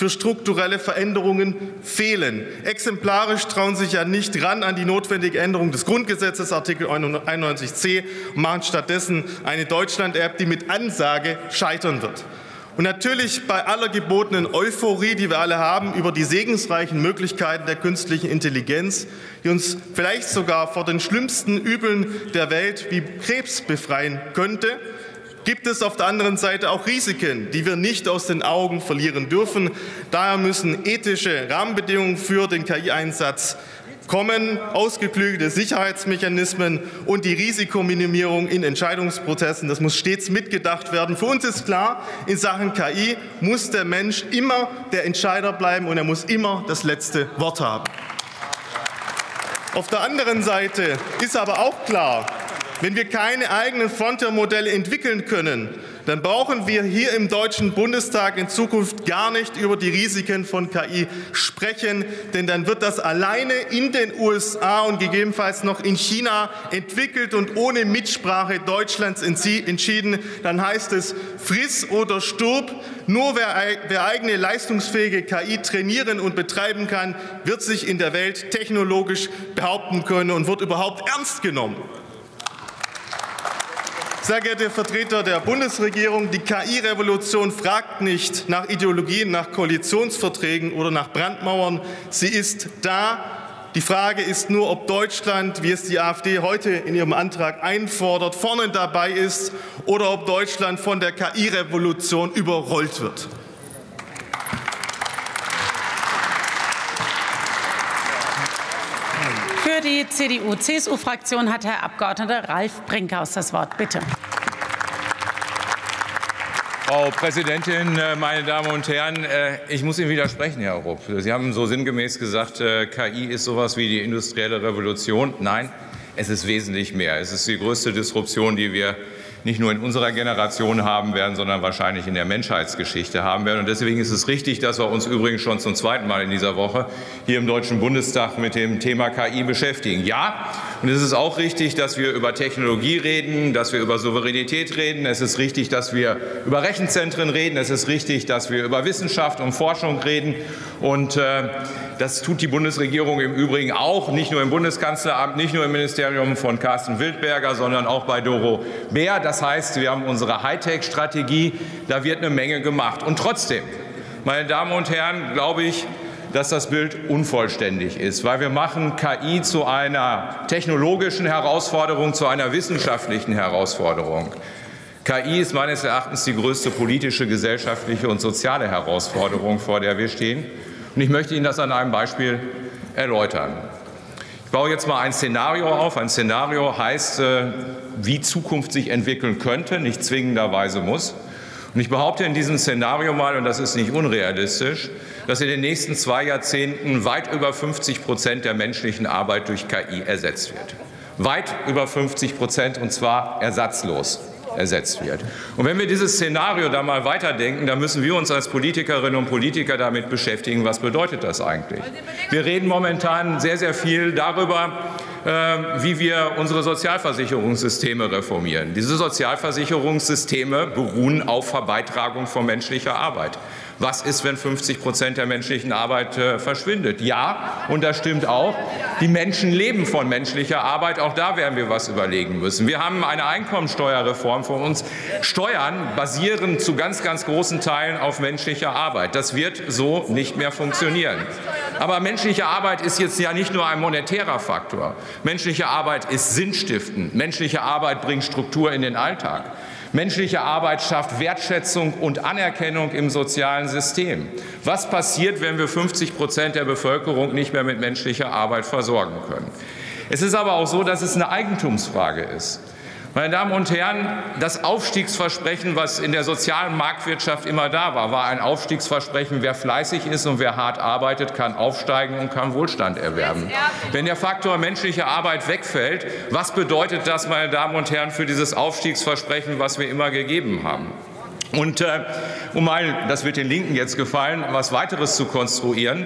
für strukturelle Veränderungen fehlen. Exemplarisch trauen sich ja nicht ran an die notwendige Änderung des Grundgesetzes, Artikel 91c, und machen stattdessen eine Deutschland-App, die mit Ansage scheitern wird. Und natürlich bei aller gebotenen Euphorie, die wir alle haben, über die segensreichen Möglichkeiten der künstlichen Intelligenz, die uns vielleicht sogar vor den schlimmsten Übeln der Welt wie Krebs befreien könnte, gibt es auf der anderen Seite auch Risiken, die wir nicht aus den Augen verlieren dürfen. Daher müssen ethische Rahmenbedingungen für den KI-Einsatz kommen, ausgeklügelte Sicherheitsmechanismen und die Risikominimierung in Entscheidungsprozessen. Das muss stets mitgedacht werden. Für uns ist klar, in Sachen KI muss der Mensch immer der Entscheider bleiben und er muss immer das letzte Wort haben. Auf der anderen Seite ist aber auch klar, wenn wir keine eigenen Frontier-Modelle entwickeln können, dann brauchen wir hier im Deutschen Bundestag in Zukunft gar nicht über die Risiken von KI sprechen, denn dann wird das alleine in den USA und gegebenenfalls noch in China entwickelt und ohne Mitsprache Deutschlands entschieden. Dann heißt es friss oder stirb. Nur wer eigene leistungsfähige KI trainieren und betreiben kann, wird sich in der Welt technologisch behaupten können und wird überhaupt ernst genommen. Sehr geehrte Vertreter der Bundesregierung, die KI-Revolution fragt nicht nach Ideologien, nach Koalitionsverträgen oder nach Brandmauern. Sie ist da. Die Frage ist nur, ob Deutschland, wie es die AfD heute in ihrem Antrag einfordert, vorne dabei ist oder ob Deutschland von der KI-Revolution überrollt wird. Für die CDU-CSU-Fraktion hat Herr Abg. Ralf Brinkhaus das Wort. Bitte. Frau Präsidentin, meine Damen und Herren! Ich muss Ihnen widersprechen, Herr Rupp. Sie haben so sinngemäß gesagt, KI ist sowas wie die industrielle Revolution. Nein, es ist wesentlich mehr. Es ist die größte Disruption, die wir nicht nur in unserer Generation haben werden, sondern wahrscheinlich in der Menschheitsgeschichte haben werden. Und deswegen ist es richtig, dass wir uns übrigens schon zum zweiten Mal in dieser Woche hier im Deutschen Bundestag mit dem Thema KI beschäftigen. Ja, und es ist auch richtig, dass wir über Technologie reden, dass wir über Souveränität reden. Es ist richtig, dass wir über Rechenzentren reden. Es ist richtig, dass wir über Wissenschaft und Forschung reden. Und das tut die Bundesregierung im Übrigen auch, nicht nur im Bundeskanzleramt, nicht nur im Ministerium von Carsten Wildberger, sondern auch bei Doro Bär. Das heißt, wir haben unsere Hightech-Strategie, da wird eine Menge gemacht. Und trotzdem, meine Damen und Herren, glaube ich, dass das Bild unvollständig ist, weil wir machen KI zu einer technologischen Herausforderung, zu einer wissenschaftlichen Herausforderung. KI ist meines Erachtens die größte politische, gesellschaftliche und soziale Herausforderung, vor der wir stehen. Und ich möchte Ihnen das an einem Beispiel erläutern. Ich baue jetzt mal ein Szenario auf. Ein Szenario heißt, wie Zukunft sich entwickeln könnte, nicht zwingenderweise muss. Und ich behaupte in diesem Szenario mal, und das ist nicht unrealistisch, dass in den nächsten 2 Jahrzehnten weit über 50% der menschlichen Arbeit durch KI ersetzt wird. Weit über 50%, und zwar ersatzlos ersetzt wird. Und wenn wir dieses Szenario da mal weiterdenken, dann müssen wir uns als Politikerinnen und Politiker damit beschäftigen, was bedeutet das eigentlich? Wir reden momentan sehr, sehr viel darüber, wie wir unsere Sozialversicherungssysteme reformieren. Diese Sozialversicherungssysteme beruhen auf Verbeitragung von menschlicher Arbeit. Was ist, wenn 50% der menschlichen Arbeit verschwindet? Ja, und das stimmt auch, die Menschen leben von menschlicher Arbeit. Auch da werden wir was überlegen müssen. Wir haben eine Einkommensteuerreform vor uns. Steuern basieren zu ganz, ganz großen Teilen auf menschlicher Arbeit. Das wird so nicht mehr funktionieren. Aber menschliche Arbeit ist jetzt ja nicht nur ein monetärer Faktor. Menschliche Arbeit ist sinnstiftend. Menschliche Arbeit bringt Struktur in den Alltag. Menschliche Arbeit schafft Wertschätzung und Anerkennung im sozialen System. Was passiert, wenn wir 50% der Bevölkerung nicht mehr mit menschlicher Arbeit versorgen können? Es ist aber auch so, dass es eine Eigentumsfrage ist. Meine Damen und Herren, das Aufstiegsversprechen, was in der sozialen Marktwirtschaft immer da war, war ein Aufstiegsversprechen, wer fleißig ist und wer hart arbeitet, kann aufsteigen und kann Wohlstand erwerben. Wenn der Faktor menschliche Arbeit wegfällt, was bedeutet das, meine Damen und Herren, für dieses Aufstiegsversprechen, was wir immer gegeben haben? Und um mal, das wird den Linken jetzt gefallen, was weiteres zu konstruieren,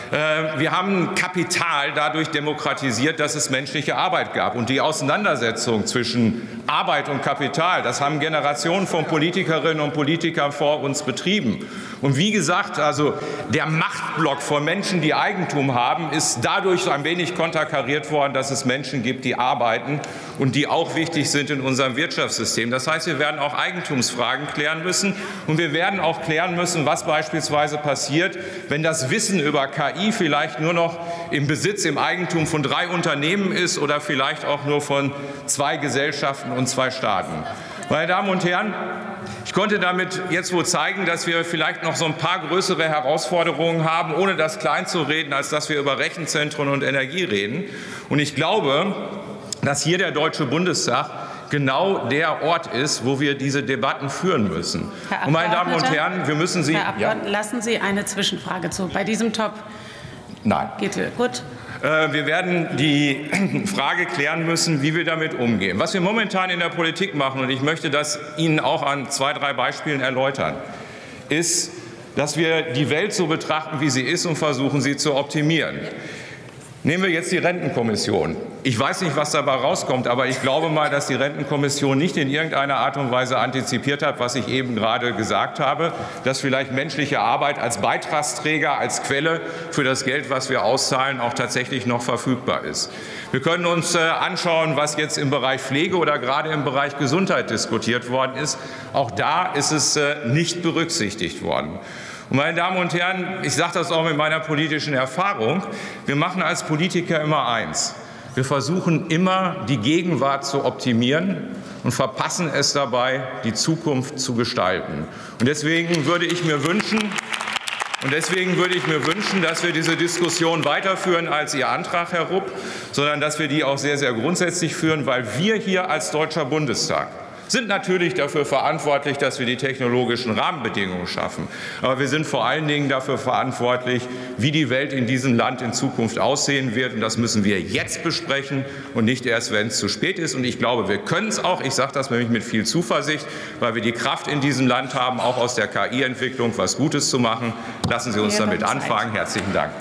wir haben Kapital dadurch demokratisiert, dass es menschliche Arbeit gab. Und die Auseinandersetzung zwischen Arbeit und Kapital, das haben Generationen von Politikerinnen und Politikern vor uns betrieben. Und wie gesagt, also der Machtblock von Menschen, die Eigentum haben, ist dadurch ein wenig konterkariert worden, dass es Menschen gibt, die arbeiten und die auch wichtig sind in unserem Wirtschaftssystem. Das heißt, wir werden auch Eigentumsfragen klären müssen und wir werden auch klären müssen, was beispielsweise passiert, wenn das Wissen über KI vielleicht nur noch im Besitz, im Eigentum von 3 Unternehmen ist oder vielleicht auch nur von 2 Gesellschaften und 2 Staaten. Meine Damen und Herren, ich konnte damit jetzt wohl zeigen, dass wir vielleicht noch so ein paar größere Herausforderungen haben, ohne das klein zu reden, als dass wir über Rechenzentren und Energie reden. Und ich glaube, dass hier der Deutsche Bundestag genau der Ort ist, wo wir diese Debatten führen müssen. Und meine Damen und Herren, wir müssen Sie... Herr Abgeordneter, lassen Sie eine Zwischenfrage zu. Bei diesem Top... Nein. Geht gut. Wir werden die Frage klären müssen, wie wir damit umgehen. Was wir momentan in der Politik machen, und ich möchte das Ihnen auch an 2, 3 Beispielen erläutern, ist, dass wir die Welt so betrachten, wie sie ist und versuchen, sie zu optimieren. Nehmen wir jetzt die Rentenkommission. Ich weiß nicht, was dabei rauskommt, aber ich glaube mal, dass die Rentenkommission nicht in irgendeiner Art und Weise antizipiert hat, was ich eben gerade gesagt habe, dass vielleicht menschliche Arbeit als Beitragsträger, als Quelle für das Geld, was wir auszahlen, auch tatsächlich noch verfügbar ist. Wir können uns anschauen, was jetzt im Bereich Pflege oder gerade im Bereich Gesundheit diskutiert worden ist. Auch da ist es nicht berücksichtigt worden. Und meine Damen und Herren, ich sage das auch mit meiner politischen Erfahrung, wir machen als Politiker immer eins. Wir versuchen immer, die Gegenwart zu optimieren und verpassen es dabei, die Zukunft zu gestalten. Und deswegen würde ich mir wünschen, dass wir diese Diskussion weiterführen als Ihr Antrag, Herr Rupp, sondern dass wir die auch sehr, sehr grundsätzlich führen, weil wir hier als Deutscher Bundestag sind natürlich dafür verantwortlich, dass wir die technologischen Rahmenbedingungen schaffen. Aber wir sind vor allen Dingen dafür verantwortlich, wie die Welt in diesem Land in Zukunft aussehen wird. Und das müssen wir jetzt besprechen und nicht erst, wenn es zu spät ist. Und ich glaube, wir können es auch. Ich sage das nämlich mit viel Zuversicht, weil wir die Kraft in diesem Land haben, auch aus der KI-Entwicklung was Gutes zu machen. Lassen Sie uns damit anfangen. Herzlichen Dank.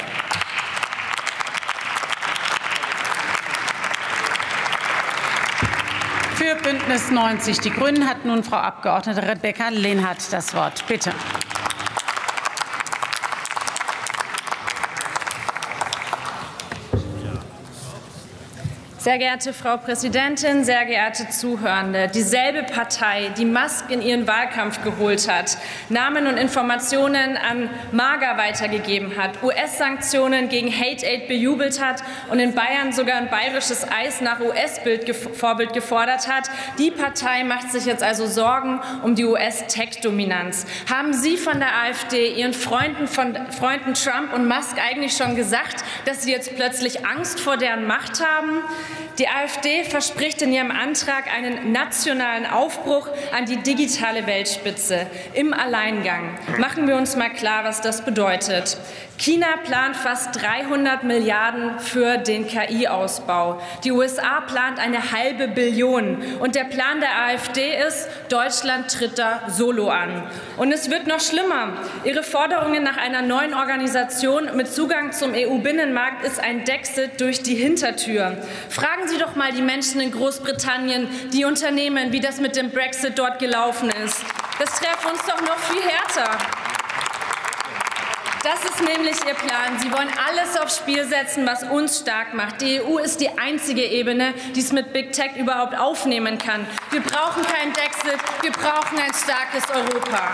Für Bündnis 90 Die Grünen hat nun Frau Abgeordnete Rebecca Lehnhardt das Wort. Bitte. Sehr geehrte Frau Präsidentin, sehr geehrte Zuhörende, dieselbe Partei, die Musk in ihren Wahlkampf geholt hat, Namen und Informationen an MAGA weitergegeben hat, US-Sanktionen gegen Hate-Aid bejubelt hat und in Bayern sogar ein bayerisches Eis nach US-Vorbild gefordert hat, die Partei macht sich jetzt also Sorgen um die US-Tech-Dominanz. Haben Sie von der AfD Ihren Freunden Trump und Musk eigentlich schon gesagt, dass Sie jetzt plötzlich Angst vor deren Macht haben? Die AfD verspricht in ihrem Antrag einen nationalen Aufbruch an die digitale Weltspitze im Alleingang. Machen wir uns mal klar, was das bedeutet. China plant fast 300 Milliarden für den KI-Ausbau. Die USA plant eine $500 Milliarden. Und der Plan der AfD ist, Deutschland tritt da solo an. Und es wird noch schlimmer. Ihre Forderungen nach einer neuen Organisation mit Zugang zum EU-Binnenmarkt ist ein Dexit durch die Hintertür. Fragen Sie doch mal die Menschen in Großbritannien, die Unternehmen, wie das mit dem Brexit dort gelaufen ist. Das trifft uns doch noch viel härter. Das ist nämlich Ihr Plan. Sie wollen alles aufs Spiel setzen, was uns stark macht. Die EU ist die einzige Ebene, die es mit Big Tech überhaupt aufnehmen kann. Wir brauchen kein Dexit, wir brauchen ein starkes Europa.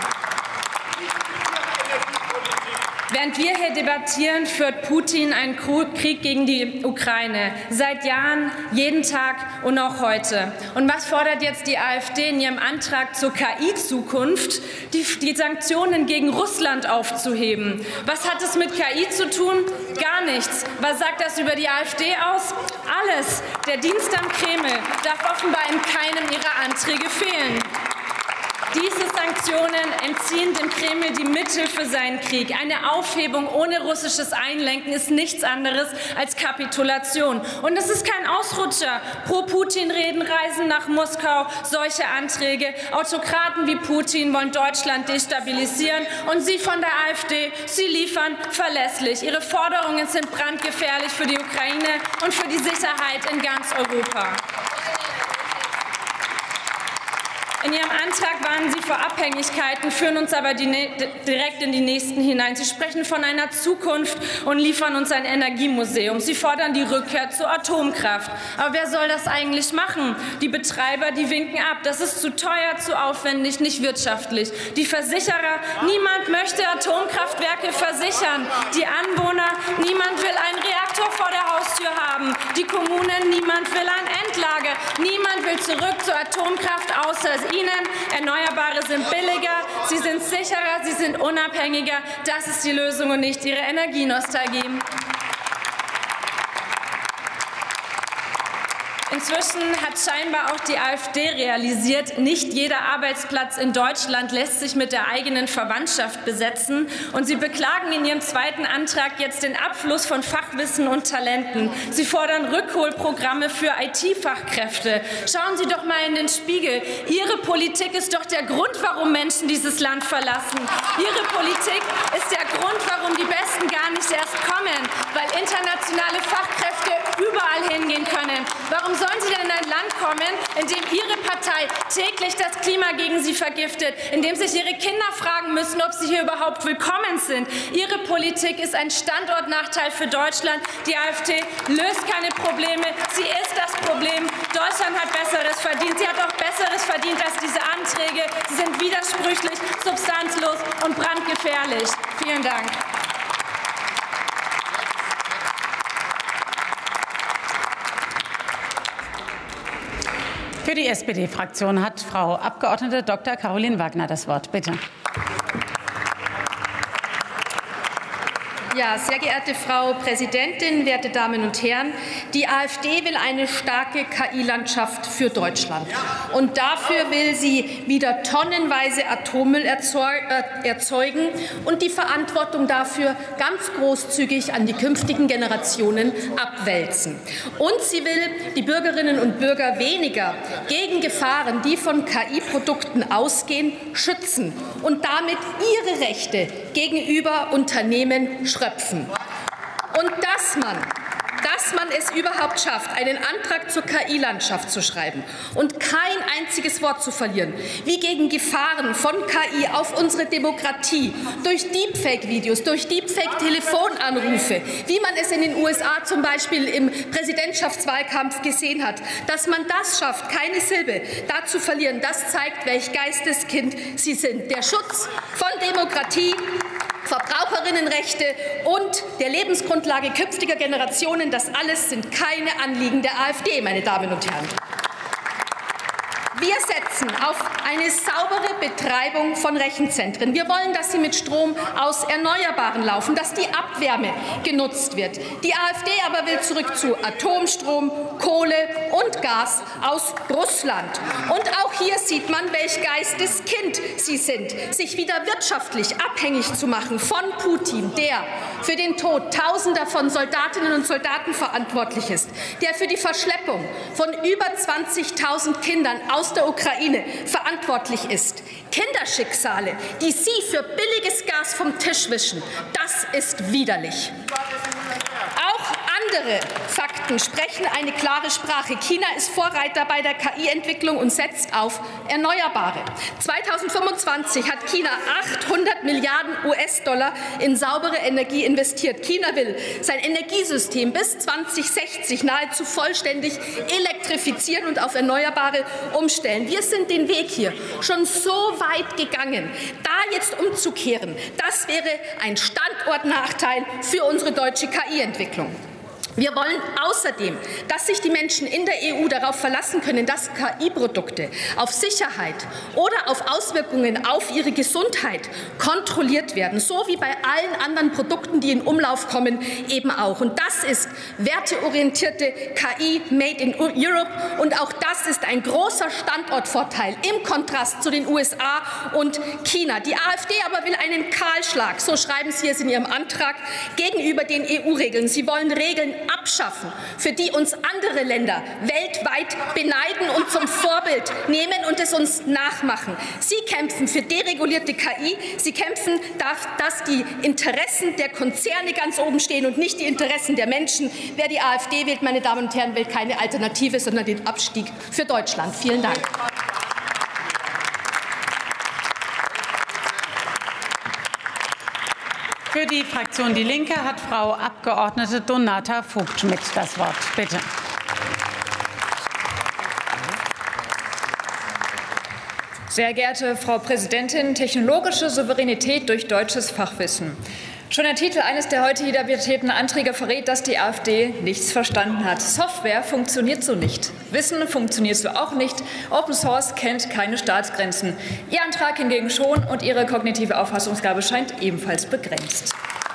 Während wir hier debattieren, führt Putin einen Krieg gegen die Ukraine. Seit Jahren, jeden Tag und auch heute. Und was fordert jetzt die AfD in ihrem Antrag zur KI-Zukunft? Die Sanktionen gegen Russland aufzuheben. Was hat es mit KI zu tun? Gar nichts. Was sagt das über die AfD aus? Alles. Der Dienst am Kreml darf offenbar in keinem ihrer Anträge fehlen. Diese Sanktionen entziehen dem Kreml die Mittel für seinen Krieg. Eine Aufhebung ohne russisches Einlenken ist nichts anderes als Kapitulation. Und es ist kein Ausrutscher. Pro-Putin-Reden, Reisen nach Moskau, solche Anträge. Autokraten wie Putin wollen Deutschland destabilisieren. Und Sie von der AfD, Sie liefern verlässlich. Ihre Forderungen sind brandgefährlich für die Ukraine und für die Sicherheit in ganz Europa. In Ihrem Antrag warnen Sie vor Abhängigkeiten, führen uns aber direkt in die nächsten hinein. Sie sprechen von einer Zukunft und liefern uns ein Energiemuseum. Sie fordern die Rückkehr zur Atomkraft. Aber wer soll das eigentlich machen? Die Betreiber, die winken ab. Das ist zu teuer, zu aufwendig, nicht wirtschaftlich. Die Versicherer, niemand möchte Atomkraftwerke versichern. Die Anwohner, niemand will einen Reaktor vor der Haustür haben. Die Kommunen, niemand will ein Endlager. Niemand will zurück zur Atomkraft, außer Ihnen. Erneuerbare sind billiger, sie sind sicherer, sie sind unabhängiger. Das ist die Lösung und nicht Ihre Energienostalgie. Inzwischen hat scheinbar auch die AfD realisiert, nicht jeder Arbeitsplatz in Deutschland lässt sich mit der eigenen Verwandtschaft besetzen. Und Sie beklagen in Ihrem zweiten Antrag jetzt den Abfluss von Fachwissen und Talenten. Sie fordern Rückholprogramme für IT-Fachkräfte. Schauen Sie doch mal in den Spiegel. Ihre Politik ist doch der Grund, warum Menschen dieses Land verlassen. Ihre Politik ist der Grund, warum die Besten gar nicht erst kommen, weil internationale Fachkräfte überall hingehen können. Warum sollen Sie denn in ein Land kommen, in dem Ihre Partei täglich das Klima gegen Sie vergiftet, in dem sich Ihre Kinder fragen müssen, ob sie hier überhaupt willkommen sind? Ihre Politik ist ein Standortnachteil für Deutschland. Die AfD löst keine Probleme. Sie ist das Problem. Deutschland hat Besseres verdient. Sie hat auch Besseres verdient als diese Anträge. Sie sind widersprüchlich, substanzlos und brandgefährlich. Vielen Dank. Für die SPD-Fraktion hat Frau Abg. Dr. Caroline Wagner das Wort. Bitte. Ja, sehr geehrte Frau Präsidentin, werte Damen und Herren! Die AfD will eine starke KI-Landschaft für Deutschland. Und dafür will sie wieder tonnenweise Atommüll erzeugen und die Verantwortung dafür ganz großzügig an die künftigen Generationen abwälzen. Und sie will die Bürgerinnen und Bürger weniger gegen Gefahren, die von KI-Produkten ausgehen, schützen und damit ihre Rechte gegenüber Unternehmen schröpfen. Und dass man es überhaupt schafft, einen Antrag zur KI-Landschaft zu schreiben und kein einziges Wort zu verlieren, wie gegen Gefahren von KI auf unsere Demokratie, durch Deepfake-Videos, durch Deepfake-Telefonanrufe, wie man es in den USA zum Beispiel im Präsidentschaftswahlkampf gesehen hat, dass man das schafft, keine Silbe da zu verlieren, das zeigt, welch Geisteskind Sie sind. Der Schutz von Demokratie, Verbraucherinnenrechte und der Lebensgrundlage künftiger Generationen, das alles sind keine Anliegen der AfD, meine Damen und Herren. Wir setzen auf eine saubere Betreibung von Rechenzentren. Wir wollen, dass sie mit Strom aus Erneuerbaren laufen, dass die Abwärme genutzt wird. Die AfD aber will zurück zu Atomstrom, Kohle und Gas aus Russland. Und auch hier sieht man, welch Geisteskind sie sind, sich wieder wirtschaftlich abhängig zu machen von Putin, der für den Tod Tausender von Soldatinnen und Soldaten verantwortlich ist, der für die Verschleppung von über 20.000 Kindern aus der Ukraine verantwortlich ist. Kinderschicksale, die Sie für billiges Gas vom Tisch wischen, das ist widerlich. Auch andere Fakten sprechen eine klare Sprache. China ist Vorreiter bei der KI-Entwicklung und setzt auf Erneuerbare. 2025 hat China 800 Milliarden US-Dollar in saubere Energie investiert. China will sein Energiesystem bis 2060 nahezu vollständig elektrifizieren und auf Erneuerbare umstellen. Wir sind den Weg hier schon so weit gegangen. Da jetzt umzukehren, das wäre ein Standortnachteil für unsere deutsche KI-Entwicklung. Wir wollen außerdem, dass sich die Menschen in der EU darauf verlassen können, dass KI-Produkte auf Sicherheit oder auf Auswirkungen auf ihre Gesundheit kontrolliert werden, so wie bei allen anderen Produkten, die in Umlauf kommen, eben auch. Und das ist werteorientierte KI Made in Europe. Und auch das ist ein großer Standortvorteil im Kontrast zu den USA und China. Die AfD aber will einen Kahlschlag, so schreiben Sie es in Ihrem Antrag, gegenüber den EU-Regeln. Sie wollen Regeln abschaffen, für die uns andere Länder weltweit beneiden und zum Vorbild nehmen und es uns nachmachen. Sie kämpfen für deregulierte KI. Sie kämpfen, dass die Interessen der Konzerne ganz oben stehen und nicht die Interessen der Menschen. Wer die AfD wählt, meine Damen und Herren, will keine Alternative, sondern den Abstieg für Deutschland. Vielen Dank. Für die Fraktion Die Linke hat Frau Abgeordnete Donata Vogt-Schmidt das Wort. Bitte. Sehr geehrte Frau Präsidentin, technologische Souveränität durch deutsches Fachwissen. Schon der Titel eines der heute debattierten Anträge verrät, dass die AfD nichts verstanden hat. Software funktioniert so nicht. Wissen funktioniert so auch nicht. Open Source kennt keine Staatsgrenzen. Ihr Antrag hingegen schon und Ihre kognitive Auffassungsgabe scheint ebenfalls begrenzt.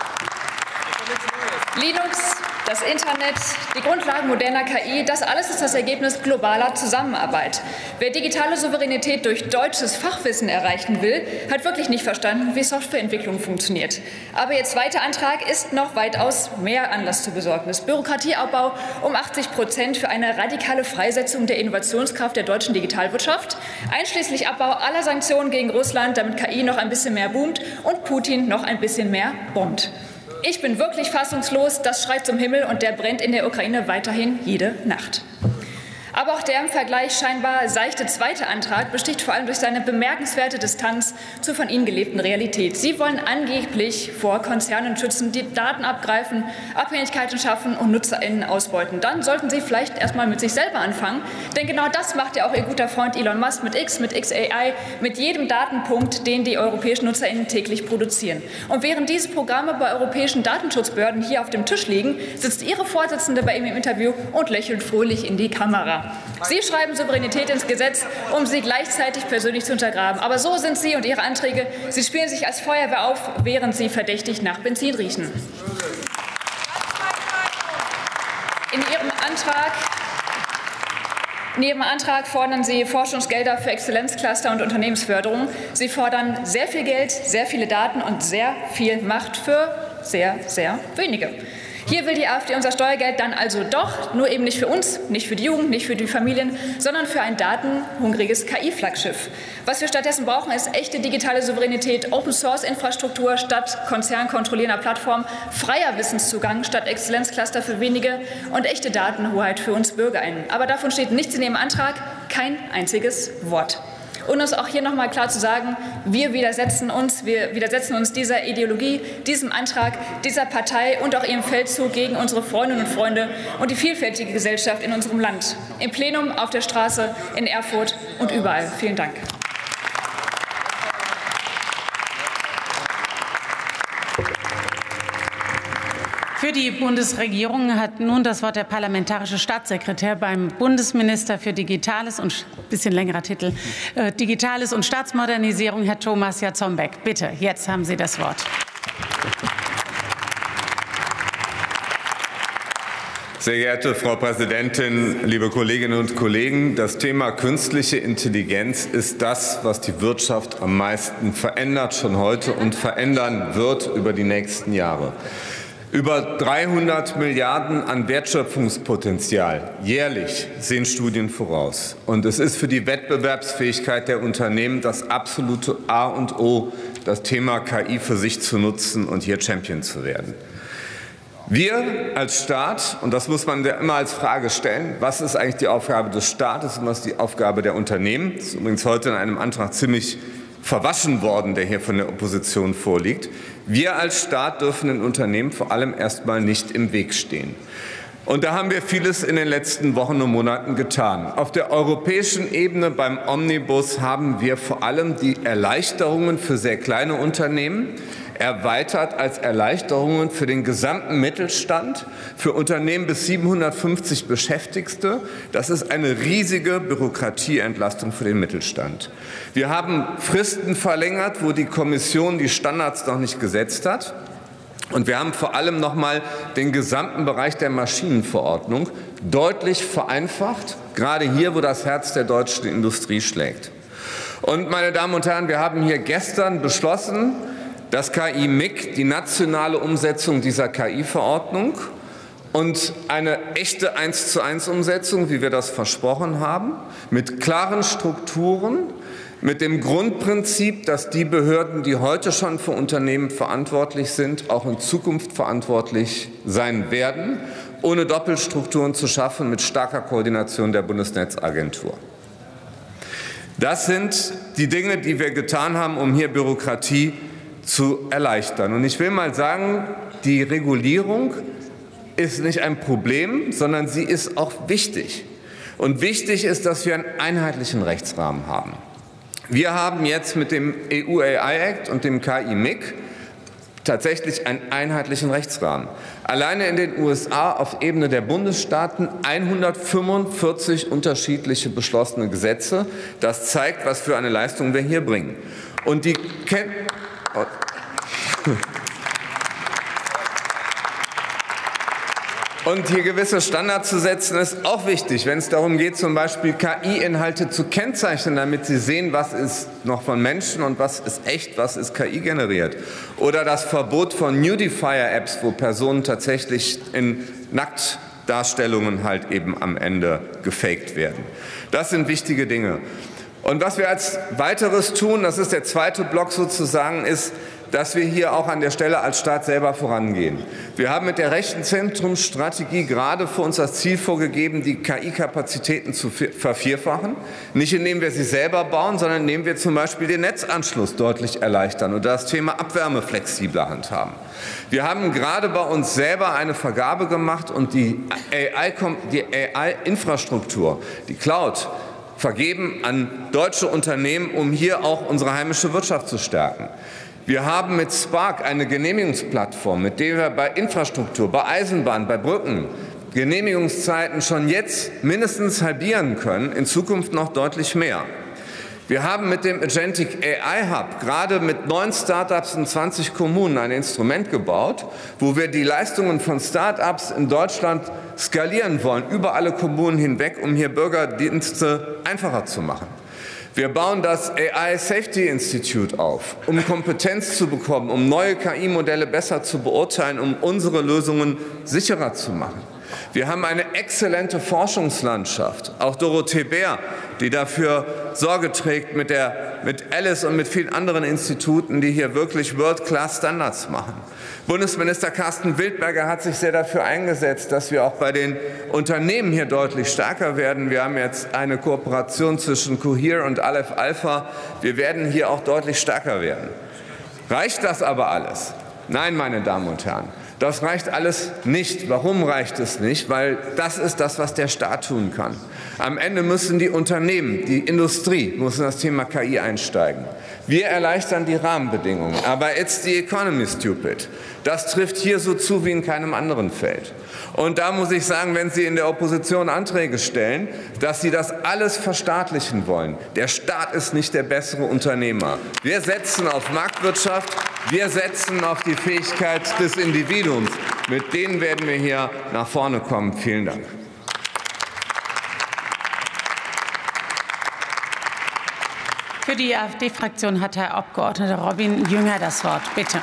Linux, das Internet, die Grundlagen moderner KI, das alles ist das Ergebnis globaler Zusammenarbeit. Wer digitale Souveränität durch deutsches Fachwissen erreichen will, hat wirklich nicht verstanden, wie Softwareentwicklung funktioniert. Aber Ihr zweiter Antrag ist noch weitaus mehr Anlass zur Besorgnis. Bürokratieabbau um 80% für eine radikale Freisetzung der Innovationskraft der deutschen Digitalwirtschaft, einschließlich Abbau aller Sanktionen gegen Russland, damit KI noch ein bisschen mehr boomt und Putin noch ein bisschen mehr bombt. Ich bin wirklich fassungslos, das schreit zum Himmel und der brennt in der Ukraine weiterhin jede Nacht. Aber auch der im Vergleich scheinbar seichte zweite Antrag besticht vor allem durch seine bemerkenswerte Distanz zur von Ihnen gelebten Realität. Sie wollen angeblich vor Konzernen schützen, die Daten abgreifen, Abhängigkeiten schaffen und NutzerInnen ausbeuten. Dann sollten Sie vielleicht erstmal mit sich selber anfangen, denn genau das macht ja auch Ihr guter Freund Elon Musk mit X, mit XAI, mit jedem Datenpunkt, den die europäischen NutzerInnen täglich produzieren. Und während diese Programme bei europäischen Datenschutzbehörden hier auf dem Tisch liegen, sitzt Ihre Vorsitzende bei ihm im Interview und lächelt fröhlich in die Kamera. Sie schreiben Souveränität ins Gesetz, um sie gleichzeitig persönlich zu untergraben. Aber so sind Sie und Ihre Anträge. Sie spielen sich als Feuerwehr auf, während Sie verdächtig nach Benzin riechen. In Ihrem Antrag fordern Sie Forschungsgelder für Exzellenzcluster und Unternehmensförderung. Sie fordern sehr viel Geld, sehr viele Daten und sehr viel Macht für sehr, sehr wenige. Hier will die AfD unser Steuergeld dann also doch, nur eben nicht für uns, nicht für die Jugend, nicht für die Familien, sondern für ein datenhungriges KI-Flaggschiff. Was wir stattdessen brauchen, ist echte digitale Souveränität, Open-Source-Infrastruktur statt konzernkontrollierender Plattform, freier Wissenszugang statt Exzellenzcluster für wenige und echte Datenhoheit für uns BürgerInnen. Aber davon steht nichts in Ihrem Antrag, kein einziges Wort. Und uns auch hier noch mal klar zu sagen, wir widersetzen uns dieser Ideologie, diesem Antrag, dieser Partei und auch ihrem Feldzug gegen unsere Freundinnen und Freunde und die vielfältige Gesellschaft in unserem Land. Im Plenum, auf der Straße, in Erfurt und überall. Vielen Dank. Für die Bundesregierung hat nun das Wort der parlamentarische Staatssekretär beim Bundesminister für Digitales und Digitales und Staatsmodernisierung, Herr Thomas Jarzombeck. Bitte, jetzt haben Sie das Wort. Sehr geehrte Frau Präsidentin, liebe Kolleginnen und Kollegen! Das Thema künstliche Intelligenz ist das, was die Wirtschaft am meisten verändert, schon heute und verändern wird über die nächsten Jahre. Über 300 Milliarden an Wertschöpfungspotenzial jährlich sehen Studien voraus. Und es ist für die Wettbewerbsfähigkeit der Unternehmen das absolute A und O, das Thema KI für sich zu nutzen und hier Champion zu werden. Wir als Staat, und das muss man ja immer als Frage stellen, was ist eigentlich die Aufgabe des Staates und was ist die Aufgabe der Unternehmen? Das ist übrigens heute in einem Antrag ziemlich verwaschen worden, der hier von der Opposition vorliegt. Wir als Staat dürfen den Unternehmen vor allem erst mal nicht im Weg stehen. Und da haben wir vieles in den letzten Wochen und Monaten getan. Auf der europäischen Ebene beim Omnibus haben wir vor allem die Erleichterungen für sehr kleine Unternehmen erweitert als Erleichterungen für den gesamten Mittelstand, für Unternehmen bis 750 Beschäftigte. Das ist eine riesige Bürokratieentlastung für den Mittelstand. Wir haben Fristen verlängert, wo die Kommission die Standards noch nicht gesetzt hat. Und wir haben vor allem noch mal den gesamten Bereich der Maschinenverordnung deutlich vereinfacht, gerade hier, wo das Herz der deutschen Industrie schlägt. Und, meine Damen und Herren, wir haben hier gestern beschlossen, das KI-MIG, die nationale Umsetzung dieser KI-Verordnung und eine echte 1:1 Umsetzung, wie wir das versprochen haben, mit klaren Strukturen, mit dem Grundprinzip, dass die Behörden, die heute schon für Unternehmen verantwortlich sind, auch in Zukunft verantwortlich sein werden, ohne Doppelstrukturen zu schaffen, mit starker Koordination der Bundesnetzagentur. Das sind die Dinge, die wir getan haben, um hier Bürokratie zu erleichtern. Und ich will mal sagen, die Regulierung ist nicht ein Problem, sondern sie ist auch wichtig. Und wichtig ist, dass wir einen einheitlichen Rechtsrahmen haben. Wir haben jetzt mit dem EU AI Act und dem KI-MIG tatsächlich einen einheitlichen Rechtsrahmen. Alleine in den USA auf Ebene der Bundesstaaten 145 unterschiedliche beschlossene Gesetze. Das zeigt, was für eine Leistung wir hier bringen. Und die Und hier gewisse Standards zu setzen, ist auch wichtig, wenn es darum geht, zum Beispiel KI-Inhalte zu kennzeichnen, damit Sie sehen, was ist noch von Menschen und was ist echt, was ist KI generiert. Oder das Verbot von Nudifier-Apps, wo Personen tatsächlich in Nacktdarstellungen halt eben am Ende gefaked werden. Das sind wichtige Dinge. Und was wir als weiteres tun, das ist der zweite Block sozusagen, ist, dass wir hier auch an der Stelle als Staat selber vorangehen. Wir haben mit der Rechenzentrumsstrategie gerade für uns das Ziel vorgegeben, die KI-Kapazitäten zu vervierfachen. Nicht indem wir sie selber bauen, sondern indem wir zum Beispiel den Netzanschluss deutlich erleichtern und das Thema Abwärme flexibler handhaben. Wir haben gerade bei uns selber eine Vergabe gemacht und die AI-Infrastruktur, die Cloud, vergeben an deutsche Unternehmen, um hier auch unsere heimische Wirtschaft zu stärken. Wir haben mit Spark eine Genehmigungsplattform, mit der wir bei Infrastruktur, bei Eisenbahn, bei Brücken Genehmigungszeiten schon jetzt mindestens halbieren können, in Zukunft noch deutlich mehr. Wir haben mit dem Agentic AI Hub gerade mit 9 Start-ups in 20 Kommunen ein Instrument gebaut, wo wir die Leistungen von Start-ups in Deutschland skalieren wollen, über alle Kommunen hinweg, um hier Bürgerdienste einfacher zu machen. Wir bauen das AI Safety Institute auf, um Kompetenz zu bekommen, um neue KI-Modelle besser zu beurteilen, um unsere Lösungen sicherer zu machen. Wir haben eine exzellente Forschungslandschaft. Auch Dorothee Bär, die dafür Sorge trägt mit Alice und mit vielen anderen Instituten, die hier wirklich World-Class-Standards machen. Bundesminister Carsten Wildberger hat sich sehr dafür eingesetzt, dass wir auch bei den Unternehmen hier deutlich stärker werden. Wir haben jetzt eine Kooperation zwischen Cohere und Aleph Alpha. Wir werden hier auch deutlich stärker werden. Reicht das aber alles? Nein, meine Damen und Herren. Das reicht alles nicht. Warum reicht es nicht? Weil das ist das, was der Staat tun kann. Am Ende müssen die Unternehmen, die Industrie, muss in das Thema KI einsteigen. Wir erleichtern die Rahmenbedingungen. Aber it's the economy, stupid. Das trifft hier so zu wie in keinem anderen Feld. Und da muss ich sagen, wenn Sie in der Opposition Anträge stellen, dass Sie das alles verstaatlichen wollen. Der Staat ist nicht der bessere Unternehmer. Wir setzen auf Marktwirtschaft, wir setzen auf die Fähigkeit des Individuums. Mit denen werden wir hier nach vorne kommen. Vielen Dank. Für die AfD-Fraktion hat Herr Abgeordneter Robin Jünger das Wort. Bitte.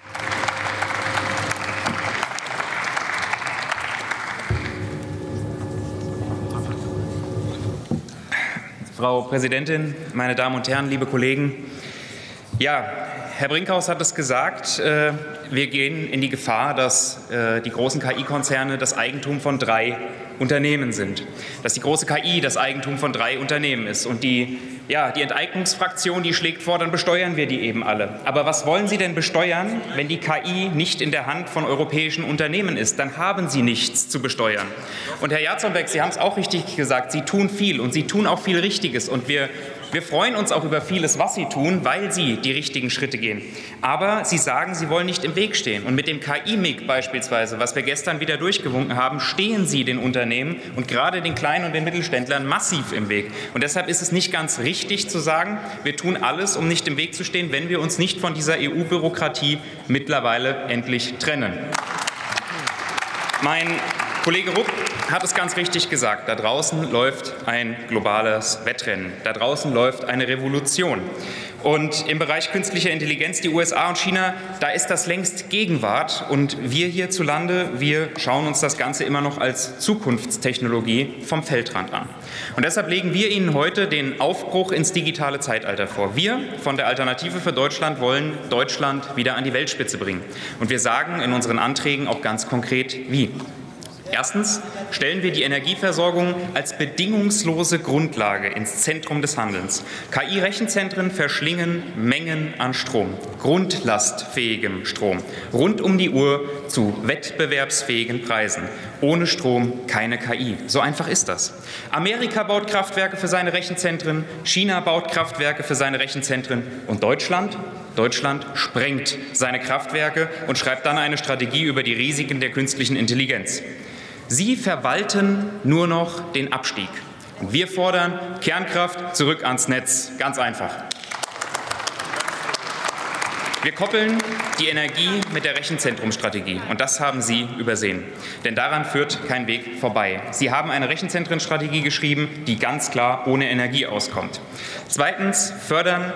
Frau Präsidentin, meine Damen und Herren, liebe Kollegen! Ja, Herr Brinkhaus hat es gesagt, wir gehen in die Gefahr, dass die großen KI-Konzerne das Eigentum von 3 Unternehmen sind, dass die große KI das Eigentum von 3 Unternehmen ist. Und die Enteignungsfraktion, die schlägt vor, dann besteuern wir die eben alle. Aber was wollen Sie denn besteuern, wenn die KI nicht in der Hand von europäischen Unternehmen ist? Dann haben Sie nichts zu besteuern. Und Herr Jarzembek, Sie haben es auch richtig gesagt, Sie tun viel und Sie tun auch viel Richtiges. Und wir freuen uns auch über vieles, was Sie tun, weil Sie die richtigen Schritte gehen. Aber Sie sagen, Sie wollen nicht im Weg stehen. Und mit dem KI-MIG beispielsweise, was wir gestern wieder durchgewunken haben, stehen Sie den Unternehmen und gerade den Kleinen und den Mittelständlern massiv im Weg. Und deshalb ist es nicht ganz richtig zu sagen, wir tun alles, um nicht im Weg zu stehen, wenn wir uns nicht von dieser EU-Bürokratie mittlerweile endlich trennen. Mein Kollege Rupp hat es ganz richtig gesagt. Da draußen läuft ein globales Wettrennen. Da draußen läuft eine Revolution. Und im Bereich künstlicher Intelligenz, die USA und China, da ist das längst Gegenwart. Und wir hierzulande, wir schauen uns das Ganze immer noch als Zukunftstechnologie vom Feldrand an. Und deshalb legen wir Ihnen heute den Aufbruch ins digitale Zeitalter vor. Wir von der Alternative für Deutschland wollen Deutschland wieder an die Weltspitze bringen. Und wir sagen in unseren Anträgen auch ganz konkret, wie. Erstens stellen wir die Energieversorgung als bedingungslose Grundlage ins Zentrum des Handelns. KI-Rechenzentren verschlingen Mengen an Strom, grundlastfähigem Strom, rund um die Uhr zu wettbewerbsfähigen Preisen. Ohne Strom keine KI. So einfach ist das. Amerika baut Kraftwerke für seine Rechenzentren, China baut Kraftwerke für seine Rechenzentren und Deutschland sprengt seine Kraftwerke und schreibt dann eine Strategie über die Risiken der künstlichen Intelligenz. Sie verwalten nur noch den Abstieg. Und wir fordern Kernkraft zurück ans Netz. Ganz einfach. Wir koppeln die Energie mit der Rechenzentrumstrategie. Und das haben Sie übersehen. Denn daran führt kein Weg vorbei. Sie haben eine Rechenzentrenstrategie geschrieben, die ganz klar ohne Energie auskommt. Zweitens fördern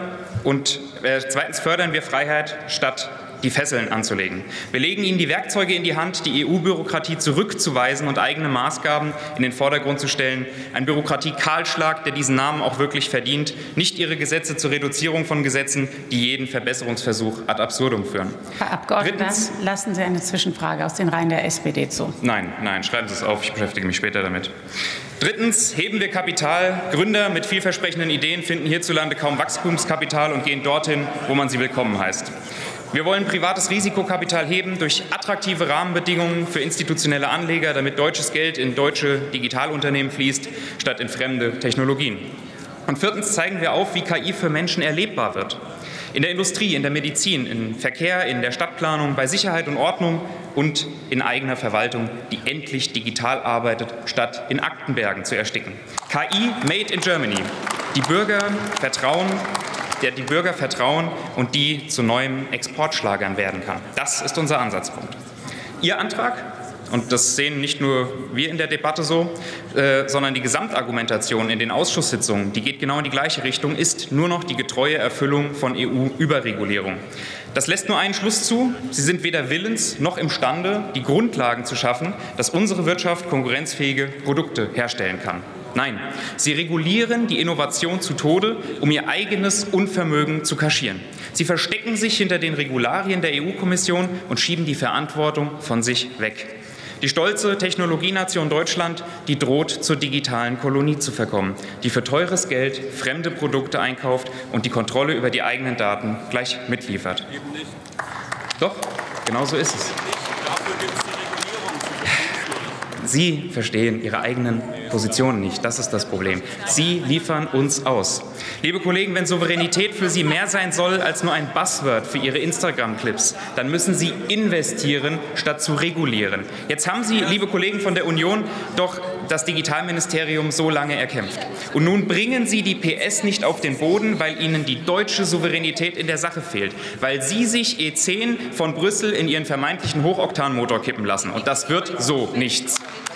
wir Freiheit, statt die Fesseln anzulegen. Wir legen Ihnen die Werkzeuge in die Hand, die EU-Bürokratie zurückzuweisen und eigene Maßgaben in den Vordergrund zu stellen. Ein Bürokratie-Kahlschlag, der diesen Namen auch wirklich verdient. Nicht Ihre Gesetze zur Reduzierung von Gesetzen, die jeden Verbesserungsversuch ad absurdum führen. Herr Abgeordneter, lassen Sie eine Zwischenfrage aus den Reihen der SPD zu. Nein, schreiben Sie es auf. Ich beschäftige mich später damit. Drittens heben wir Kapital. Gründer mit vielversprechenden Ideen finden hierzulande kaum Wachstumskapital und gehen dorthin, wo man sie willkommen heißt. Wir wollen privates Risikokapital heben durch attraktive Rahmenbedingungen für institutionelle Anleger, damit deutsches Geld in deutsche Digitalunternehmen fließt, statt in fremde Technologien. Und viertens zeigen wir auf, wie KI für Menschen erlebbar wird. In der Industrie, in der Medizin, im Verkehr, in der Stadtplanung, bei Sicherheit und Ordnung und in eigener Verwaltung, die endlich digital arbeitet, statt in Aktenbergen zu ersticken. KI made in Germany. Die Bürger vertrauen und die zu neuen Exportschlagern werden kann. Das ist unser Ansatzpunkt. Ihr Antrag, und das sehen nicht nur wir in der Debatte so, sondern die Gesamtargumentation in den Ausschusssitzungen, die geht genau in die gleiche Richtung, ist nur noch die getreue Erfüllung von EU-Überregulierung. Das lässt nur einen Schluss zu. Sie sind weder willens noch imstande, die Grundlagen zu schaffen, dass unsere Wirtschaft konkurrenzfähige Produkte herstellen kann. Nein, sie regulieren die Innovation zu Tode, um ihr eigenes Unvermögen zu kaschieren. Sie verstecken sich hinter den Regularien der EU-Kommission und schieben die Verantwortung von sich weg. Die stolze Technologienation Deutschland, die droht zur digitalen Kolonie zu verkommen, die für teures Geld fremde Produkte einkauft und die Kontrolle über die eigenen Daten gleich mitliefert. Doch, genau so ist es. Sie verstehen Ihre eigenen Positionen nicht. Das ist das Problem. Sie liefern uns aus. Liebe Kollegen, wenn Souveränität für Sie mehr sein soll als nur ein Buzzword für Ihre Instagram-Clips, dann müssen Sie investieren, statt zu regulieren. Jetzt haben Sie, liebe Kollegen von der Union, doch das Digitalministerium so lange erkämpft. Und nun bringen Sie die PS nicht auf den Boden, weil Ihnen die deutsche Souveränität in der Sache fehlt. Weil Sie sich E10 von Brüssel in Ihren vermeintlichen Hochoktanmotor kippen lassen. Und das wird so nichts.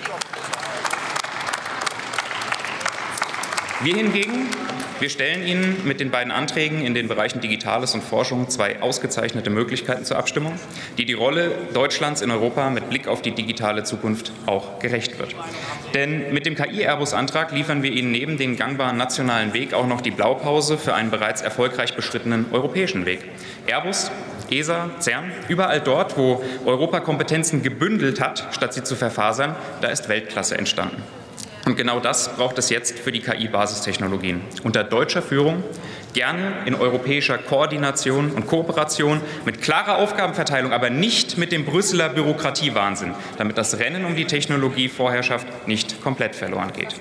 Wir hingegen, wir stellen Ihnen mit den beiden Anträgen in den Bereichen Digitales und Forschung zwei ausgezeichnete Möglichkeiten zur Abstimmung, die Rolle Deutschlands in Europa mit Blick auf die digitale Zukunft auch gerecht wird. Denn mit dem KI-Airbus-Antrag liefern wir Ihnen neben den gangbaren nationalen Weg auch noch die Blaupause für einen bereits erfolgreich beschrittenen europäischen Weg. Airbus, ESA, CERN, überall dort, wo Europa Kompetenzen gebündelt hat, statt sie zu verfasern, da ist Weltklasse entstanden. Und genau das braucht es jetzt für die KI-Basistechnologien. Unter deutscher Führung, gerne in europäischer Koordination und Kooperation, mit klarer Aufgabenverteilung, aber nicht mit dem Brüsseler Bürokratiewahnsinn, damit das Rennen um die Technologievorherrschaft nicht komplett verloren geht.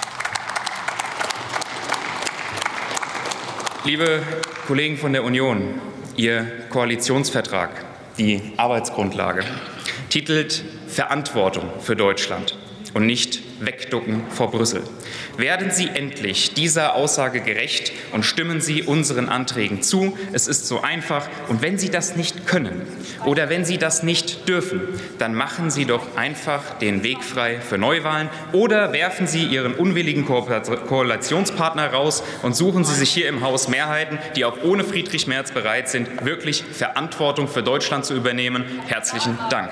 Liebe Kollegen von der Union, Ihr Koalitionsvertrag, die Arbeitsgrundlage, titelt Verantwortung für Deutschland und nicht Wegducken vor Brüssel. Werden Sie endlich dieser Aussage gerecht und stimmen Sie unseren Anträgen zu. Es ist so einfach. Und wenn Sie das nicht können oder wenn Sie das nicht dürfen, dann machen Sie doch einfach den Weg frei für Neuwahlen oder werfen Sie Ihren unwilligen Koalitionspartner raus und suchen Sie sich hier im Haus Mehrheiten, die auch ohne Friedrich Merz bereit sind, wirklich Verantwortung für Deutschland zu übernehmen. Herzlichen Dank.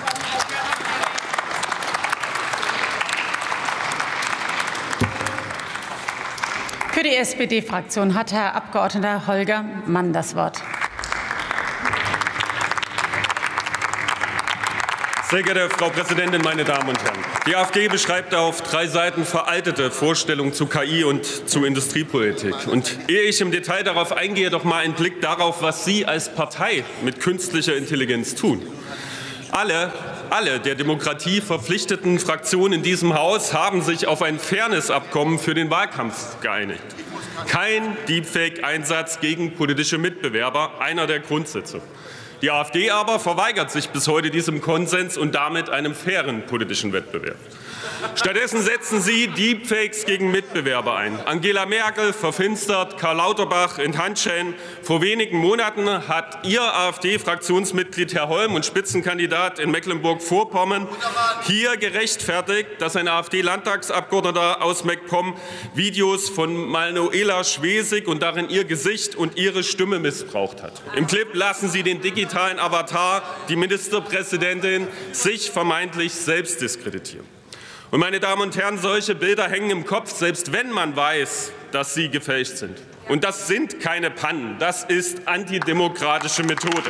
Für die SPD-Fraktion hat Herr Abgeordneter Holger Mann das Wort. Sehr geehrte Frau Präsidentin, meine Damen und Herren! Die AfD beschreibt auf 3 Seiten veraltete Vorstellungen zu KI und zu Industriepolitik. Und ehe ich im Detail darauf eingehe, doch mal einen Blick darauf, was Sie als Partei mit künstlicher Intelligenz tun. Alle der Demokratie verpflichteten Fraktionen in diesem Haus haben sich auf ein Fairness-Abkommen für den Wahlkampf geeinigt. Kein Deepfake-Einsatz gegen politische Mitbewerber, einer der Grundsätze. Die AfD aber verweigert sich bis heute diesem Konsens und damit einem fairen politischen Wettbewerb. Stattdessen setzen Sie Deepfakes gegen Mitbewerber ein. Angela Merkel verfinstert Karl Lauterbach in Handschellen. Vor wenigen Monaten hat Ihr AfD-Fraktionsmitglied Herr Holm und Spitzenkandidat in Mecklenburg-Vorpommern hier gerechtfertigt, dass ein AfD-Landtagsabgeordneter aus MacPom Videos von Manuela Schwesig und darin ihr Gesicht und ihre Stimme missbraucht hat. Im Clip lassen Sie den digitalen Avatar, die Ministerpräsidentin, sich vermeintlich selbst diskreditieren. Und meine Damen und Herren, solche Bilder hängen im Kopf, selbst wenn man weiß, dass sie gefälscht sind. Und das sind keine Pannen, das ist antidemokratische Methode.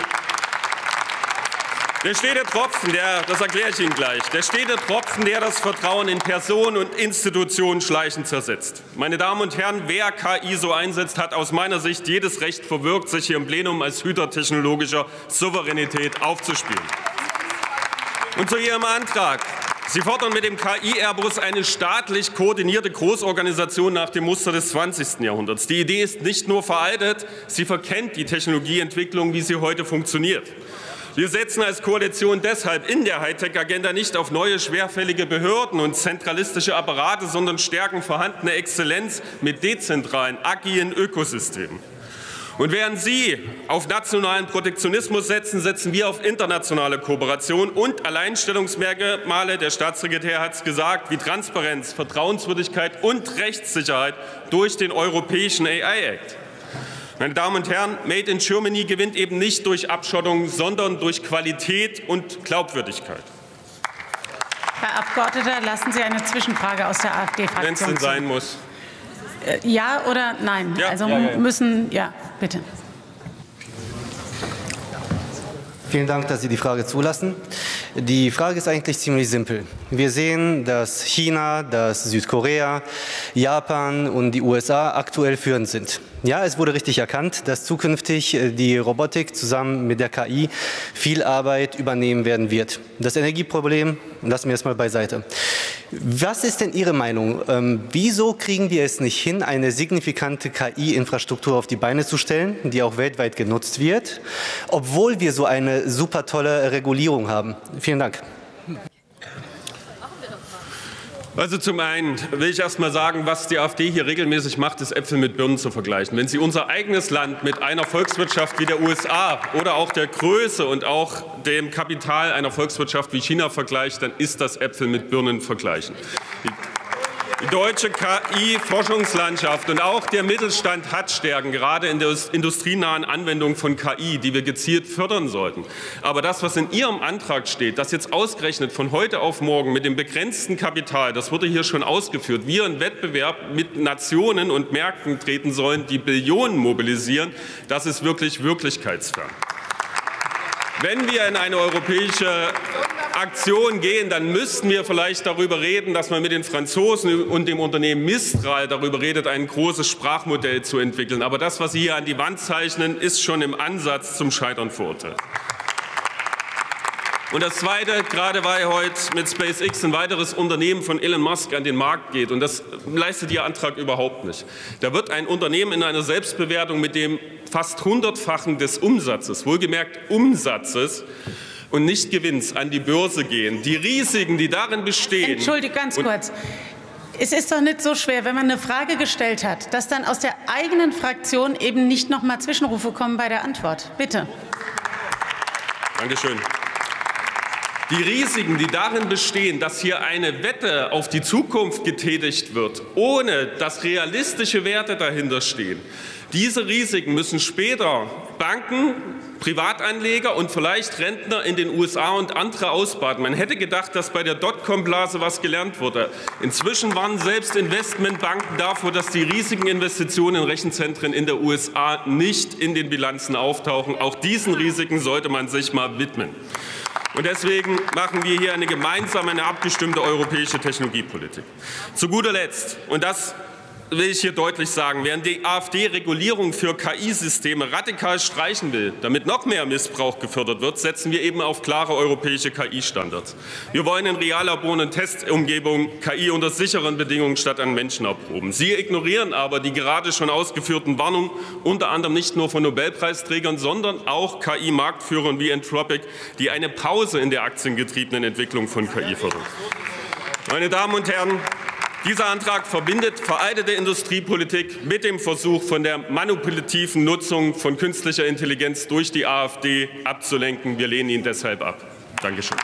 Der stete Tropfen, das erkläre ich Ihnen gleich, der stete Tropfen, der das Vertrauen in Personen und Institutionen schleichend zersetzt. Meine Damen und Herren, wer KI so einsetzt, hat aus meiner Sicht jedes Recht verwirkt, sich hier im Plenum als Hüter technologischer Souveränität aufzuspielen. Und zu Ihrem Antrag. Sie fordern mit dem KI-Airbus eine staatlich koordinierte Großorganisation nach dem Muster des 20. Jahrhunderts. Die Idee ist nicht nur veraltet, sie verkennt die Technologieentwicklung, wie sie heute funktioniert. Wir setzen als Koalition deshalb in der Hightech-Agenda nicht auf neue schwerfällige Behörden und zentralistische Apparate, sondern stärken vorhandene Exzellenz mit dezentralen, agilen Ökosystemen. Und während Sie auf nationalen Protektionismus setzen, setzen wir auf internationale Kooperation und Alleinstellungsmerkmale, der Staatssekretär hat es gesagt, wie Transparenz, Vertrauenswürdigkeit und Rechtssicherheit durch den Europäischen AI-Act. Meine Damen und Herren, Made in Germany gewinnt eben nicht durch Abschottung, sondern durch Qualität und Glaubwürdigkeit. Herr Abgeordneter, lassen Sie eine Zwischenfrage aus der AfD-Fraktion. Wenn es denn sein muss. Ja oder nein? Ja. Also ja. müssen, ja, bitte. Vielen Dank, dass Sie die Frage zulassen. Die Frage ist eigentlich ziemlich simpel. Wir sehen, dass China, dass Südkorea, Japan und die USA aktuell führend sind. Ja, es wurde richtig erkannt, dass zukünftig die Robotik zusammen mit der KI viel Arbeit übernehmen werden wird. Das Energieproblem lassen wir erstmal beiseite. Was ist denn Ihre Meinung? Wieso kriegen wir es nicht hin, eine signifikante KI-Infrastruktur auf die Beine zu stellen, die auch weltweit genutzt wird, obwohl wir so eine super tolle Regulierung haben? Vielen Dank. Also zum einen will ich erst mal sagen, was die AfD hier regelmäßig macht, ist Äpfel mit Birnen zu vergleichen. Wenn Sie unser eigenes Land mit einer Volkswirtschaft wie der USA oder auch der Größe und auch dem Kapital einer Volkswirtschaft wie China vergleicht, dann ist das Äpfel mit Birnen vergleichen. Die deutsche KI-Forschungslandschaft und auch der Mittelstand hat Stärken, gerade in der industrienahen Anwendung von KI, die wir gezielt fördern sollten. Aber das, was in Ihrem Antrag steht, dass jetzt ausgerechnet von heute auf morgen mit dem begrenzten Kapital, das wurde hier schon ausgeführt, wir in Wettbewerb mit Nationen und Märkten treten sollen, die Billionen mobilisieren, das ist wirklich wirklichkeitsfern. Wenn wir in eine europäische Aktion gehen, dann müssten wir vielleicht darüber reden, dass man mit den Franzosen und dem Unternehmen Mistral darüber redet, ein großes Sprachmodell zu entwickeln. Aber das, was Sie hier an die Wand zeichnen, ist schon im Ansatz zum Scheitern verurteilt. Und das Zweite, gerade weil heute mit SpaceX ein weiteres Unternehmen von Elon Musk an den Markt geht, und das leistet Ihr Antrag überhaupt nicht. Da wird ein Unternehmen in einer Selbstbewertung mit dem fast 100-fachen des Umsatzes, wohlgemerkt Umsatzes, und nicht Gewinns an die Börse gehen. Die Risiken, die darin bestehen... Entschuldigung, ganz kurz. Es ist doch nicht so schwer, wenn man eine Frage gestellt hat, dass dann aus der eigenen Fraktion eben nicht noch mal Zwischenrufe kommen bei der Antwort. Bitte. Dankeschön. Die Risiken, die darin bestehen, dass hier eine Wette auf die Zukunft getätigt wird, ohne dass realistische Werte dahinter stehen, diese Risiken müssen später Banken, Privatanleger und vielleicht Rentner in den USA und andere ausbaden. Man hätte gedacht, dass bei der Dotcom-Blase was gelernt wurde. Inzwischen warnen selbst Investmentbanken davor, dass die riesigen Investitionen in Rechenzentren in der USA nicht in den Bilanzen auftauchen. Auch diesen Risiken sollte man sich mal widmen. Und deswegen machen wir hier eine gemeinsame, eine abgestimmte europäische Technologiepolitik. Zu guter Letzt, und das will ich hier deutlich sagen, während die AfD Regulierung für KI-Systeme radikal streichen will, damit noch mehr Missbrauch gefördert wird, setzen wir eben auf klare europäische KI-Standards. Wir wollen in Reallaboren und Testumgebungen KI unter sicheren Bedingungen statt an Menschen erproben. Sie ignorieren aber die gerade schon ausgeführten Warnungen, unter anderem nicht nur von Nobelpreisträgern, sondern auch KI-Marktführern wie Anthropic, die eine Pause in der aktiengetriebenen Entwicklung von KI fordern. Meine Damen und Herren, dieser Antrag verbindet veraltete Industriepolitik mit dem Versuch, von der manipulativen Nutzung von künstlicher Intelligenz durch die AfD abzulenken. Wir lehnen ihn deshalb ab. Dankeschön.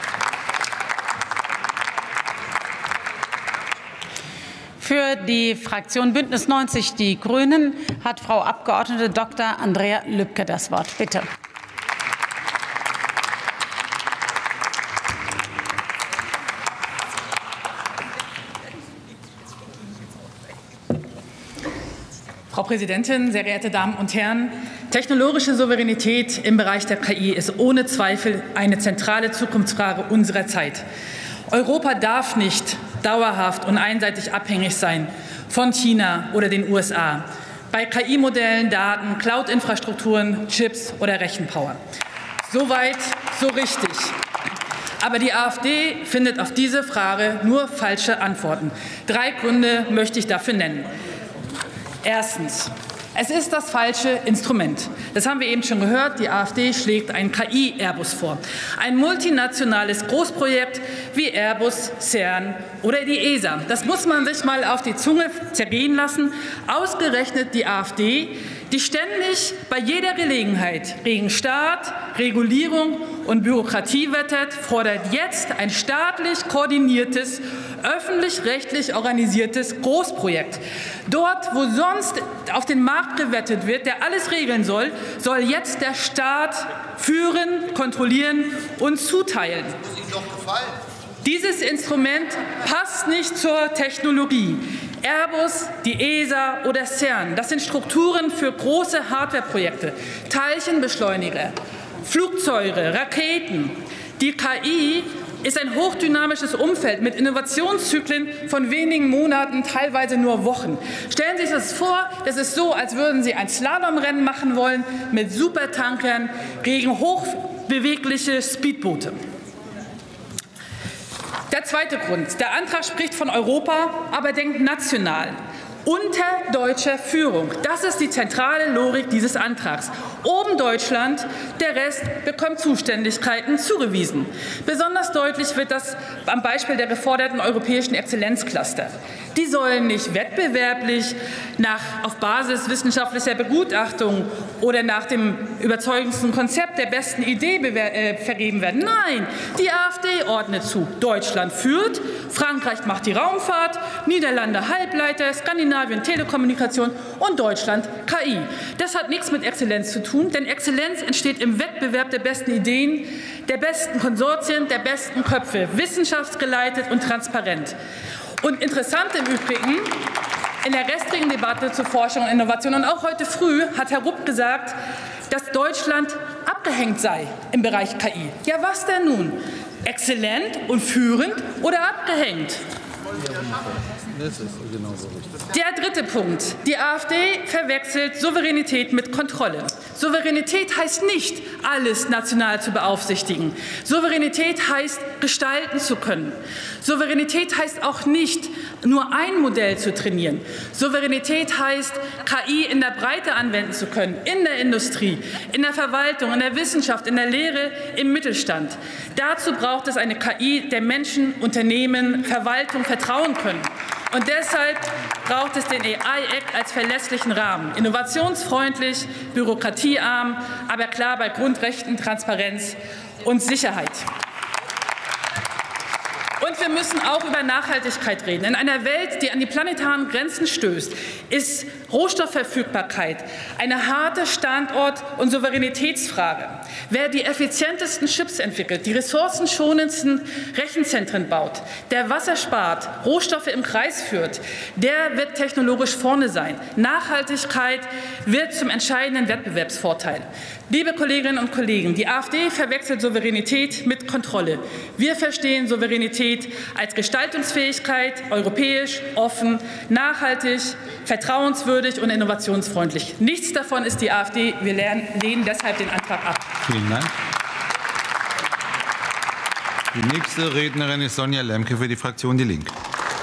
Für die Fraktion Bündnis 90 Die Grünen hat Frau Abg. Dr. Andrea Lübke das Wort. Bitte. Frau Präsidentin, sehr geehrte Damen und Herren! Technologische Souveränität im Bereich der KI ist ohne Zweifel eine zentrale Zukunftsfrage unserer Zeit. Europa darf nicht dauerhaft und einseitig abhängig sein von China oder den USA bei KI-Modellen, Daten, Cloud-Infrastrukturen, Chips oder Rechenpower. Soweit, so richtig. Aber die AfD findet auf diese Frage nur falsche Antworten. 3 Gründe möchte ich dafür nennen. Erstens. Es ist das falsche Instrument. Das haben wir eben schon gehört. Die AfD schlägt einen KI-Airbus vor. Ein multinationales Großprojekt wie Airbus, CERN oder die ESA. Das muss man sich mal auf die Zunge zergehen lassen. Ausgerechnet die AfD, die ständig bei jeder Gelegenheit gegen Staat, Regulierung und Bürokratie wettert, fordert jetzt ein staatlich koordiniertes, öffentlich-rechtlich organisiertes Großprojekt. Dort, wo sonst auf den Markt gewettet wird, der alles regeln soll, soll jetzt der Staat führen, kontrollieren und zuteilen. Dieses Instrument passt nicht zur Technologie. Airbus, die ESA oder CERN, das sind Strukturen für große Hardwareprojekte, Teilchenbeschleuniger, Flugzeuge, Raketen. Die KI ist ein hochdynamisches Umfeld mit Innovationszyklen von wenigen Monaten, teilweise nur Wochen. Stellen Sie sich das vor, das ist so, als würden Sie ein Slalomrennen machen wollen mit Supertankern gegen hochbewegliche Speedboote. Der zweite Grund. Der Antrag spricht von Europa, aber denkt national. Unter deutscher Führung. Das ist die zentrale Logik dieses Antrags. Oben Deutschland, der Rest bekommt Zuständigkeiten zugewiesen. Besonders deutlich wird das am Beispiel der geforderten europäischen Exzellenzcluster. Die sollen nicht wettbewerblich auf Basis wissenschaftlicher Begutachtung oder nach dem überzeugendsten Konzept der besten Idee vergeben werden. Nein, die AfD ordnet zu. Deutschland führt, Frankreich macht die Raumfahrt, Niederlande Halbleiter, Skandinavien Telekommunikation und Deutschland KI. Das hat nichts mit Exzellenz zu tun, denn Exzellenz entsteht im Wettbewerb der besten Ideen, der besten Konsortien, der besten Köpfe, wissenschaftsgeleitet und transparent. Und interessant im Übrigen, in der gestrigen Debatte zu Forschung und Innovation und auch heute früh hat Herr Rupp gesagt, dass Deutschland abgehängt sei im Bereich KI. Ja, was denn nun? Exzellent und führend oder abgehängt? Der dritte Punkt. Die AfD verwechselt Souveränität mit Kontrolle. Souveränität heißt nicht, alles national zu beaufsichtigen. Souveränität heißt, gestalten zu können. Souveränität heißt auch nicht, nur ein Modell zu trainieren. Souveränität heißt, KI in der Breite anwenden zu können, in der Industrie, in der Verwaltung, in der Wissenschaft, in der Lehre, im Mittelstand. Dazu braucht es eine KI, der Menschen, Unternehmen, Verwaltung vertrauen können. Und deshalb braucht es den AI-Act als verlässlichen Rahmen. Innovationsfreundlich, bürokratiearm, aber klar bei Grundrechten, Transparenz und Sicherheit. Und wir müssen auch über Nachhaltigkeit reden. In einer Welt, die an die planetaren Grenzen stößt, ist Rohstoffverfügbarkeit eine harte Standort- und Souveränitätsfrage. Wer die effizientesten Chips entwickelt, die ressourcenschonendsten Rechenzentren baut, der Wasser spart, Rohstoffe im Kreis führt, der wird technologisch vorne sein. Nachhaltigkeit wird zum entscheidenden Wettbewerbsvorteil. Liebe Kolleginnen und Kollegen, die AfD verwechselt Souveränität mit Kontrolle. Wir verstehen Souveränität als Gestaltungsfähigkeit, europäisch, offen, nachhaltig, vertrauenswürdig und innovationsfreundlich. Nichts davon ist die AfD. Wir lehnen deshalb den Antrag ab. Vielen Dank. Die nächste Rednerin ist Sonja Lemke für die Fraktion Die Linke.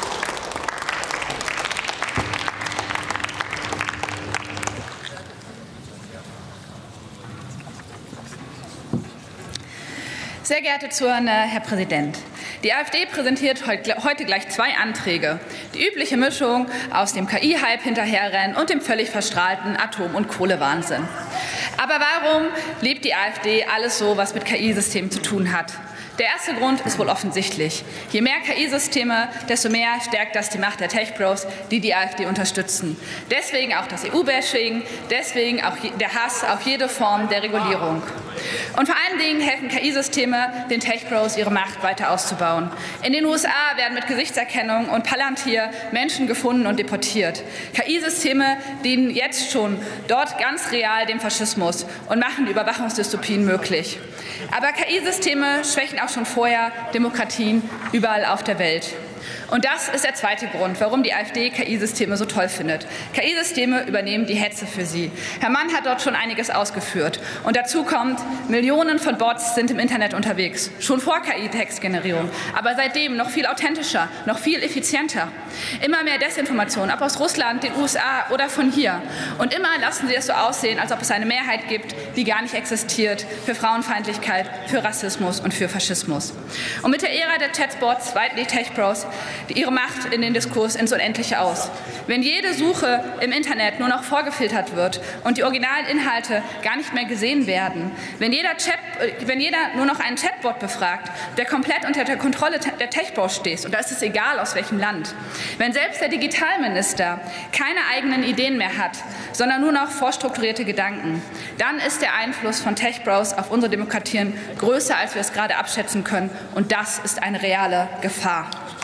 Sehr geehrte Zuhörende, Herr Präsident! Die AfD präsentiert heute gleich 2 Anträge. Die übliche Mischung aus dem KI-Hype hinterherrennen und dem völlig verstrahlten Atom- und Kohlewahnsinn. Aber warum liebt die AfD alles so, was mit KI-Systemen zu tun hat? Der erste Grund ist wohl offensichtlich. Je mehr KI-Systeme, desto mehr stärkt das die Macht der Tech-Bros, die die AfD unterstützen. Deswegen auch das EU-Bashing, deswegen auch der Hass auf jede Form der Regulierung. Und vor allen Dingen helfen KI-Systeme den Tech-Bros, ihre Macht weiter auszubauen. In den USA werden mit Gesichtserkennung und Palantir Menschen gefunden und deportiert. KI-Systeme dienen jetzt schon dort ganz real dem Faschismus und machen die Überwachungsdystopien möglich. Aber KI-Systeme schwächen auch schon vorher Demokratien überall auf der Welt. Und das ist der zweite Grund, warum die AfD KI-Systeme so toll findet. KI-Systeme übernehmen die Hetze für sie. Herr Mann hat dort schon einiges ausgeführt. Und dazu kommt, Millionen von Bots sind im Internet unterwegs. Schon vor KI-Textgenerierung. Aber seitdem noch viel authentischer, noch viel effizienter. Immer mehr Desinformation, ob aus Russland, den USA oder von hier. Und immer lassen sie es so aussehen, als ob es eine Mehrheit gibt, die gar nicht existiert, für Frauenfeindlichkeit, für Rassismus und für Faschismus. Und mit der Ära der Chatbots weiten die Tech-Bros ihre Macht in den Diskurs ins Unendliche aus. Wenn jede Suche im Internet nur noch vorgefiltert wird und die originalen Inhalte gar nicht mehr gesehen werden, wenn jeder nur noch einen Chatbot befragt, der komplett unter der Kontrolle der Tech-Bros steht, und da ist es egal, aus welchem Land, wenn selbst der Digitalminister keine eigenen Ideen mehr hat, sondern nur noch vorstrukturierte Gedanken, dann ist der Einfluss von Tech-Bros auf unsere Demokratien größer, als wir es gerade abschätzen können, und das ist eine reale Gefahr.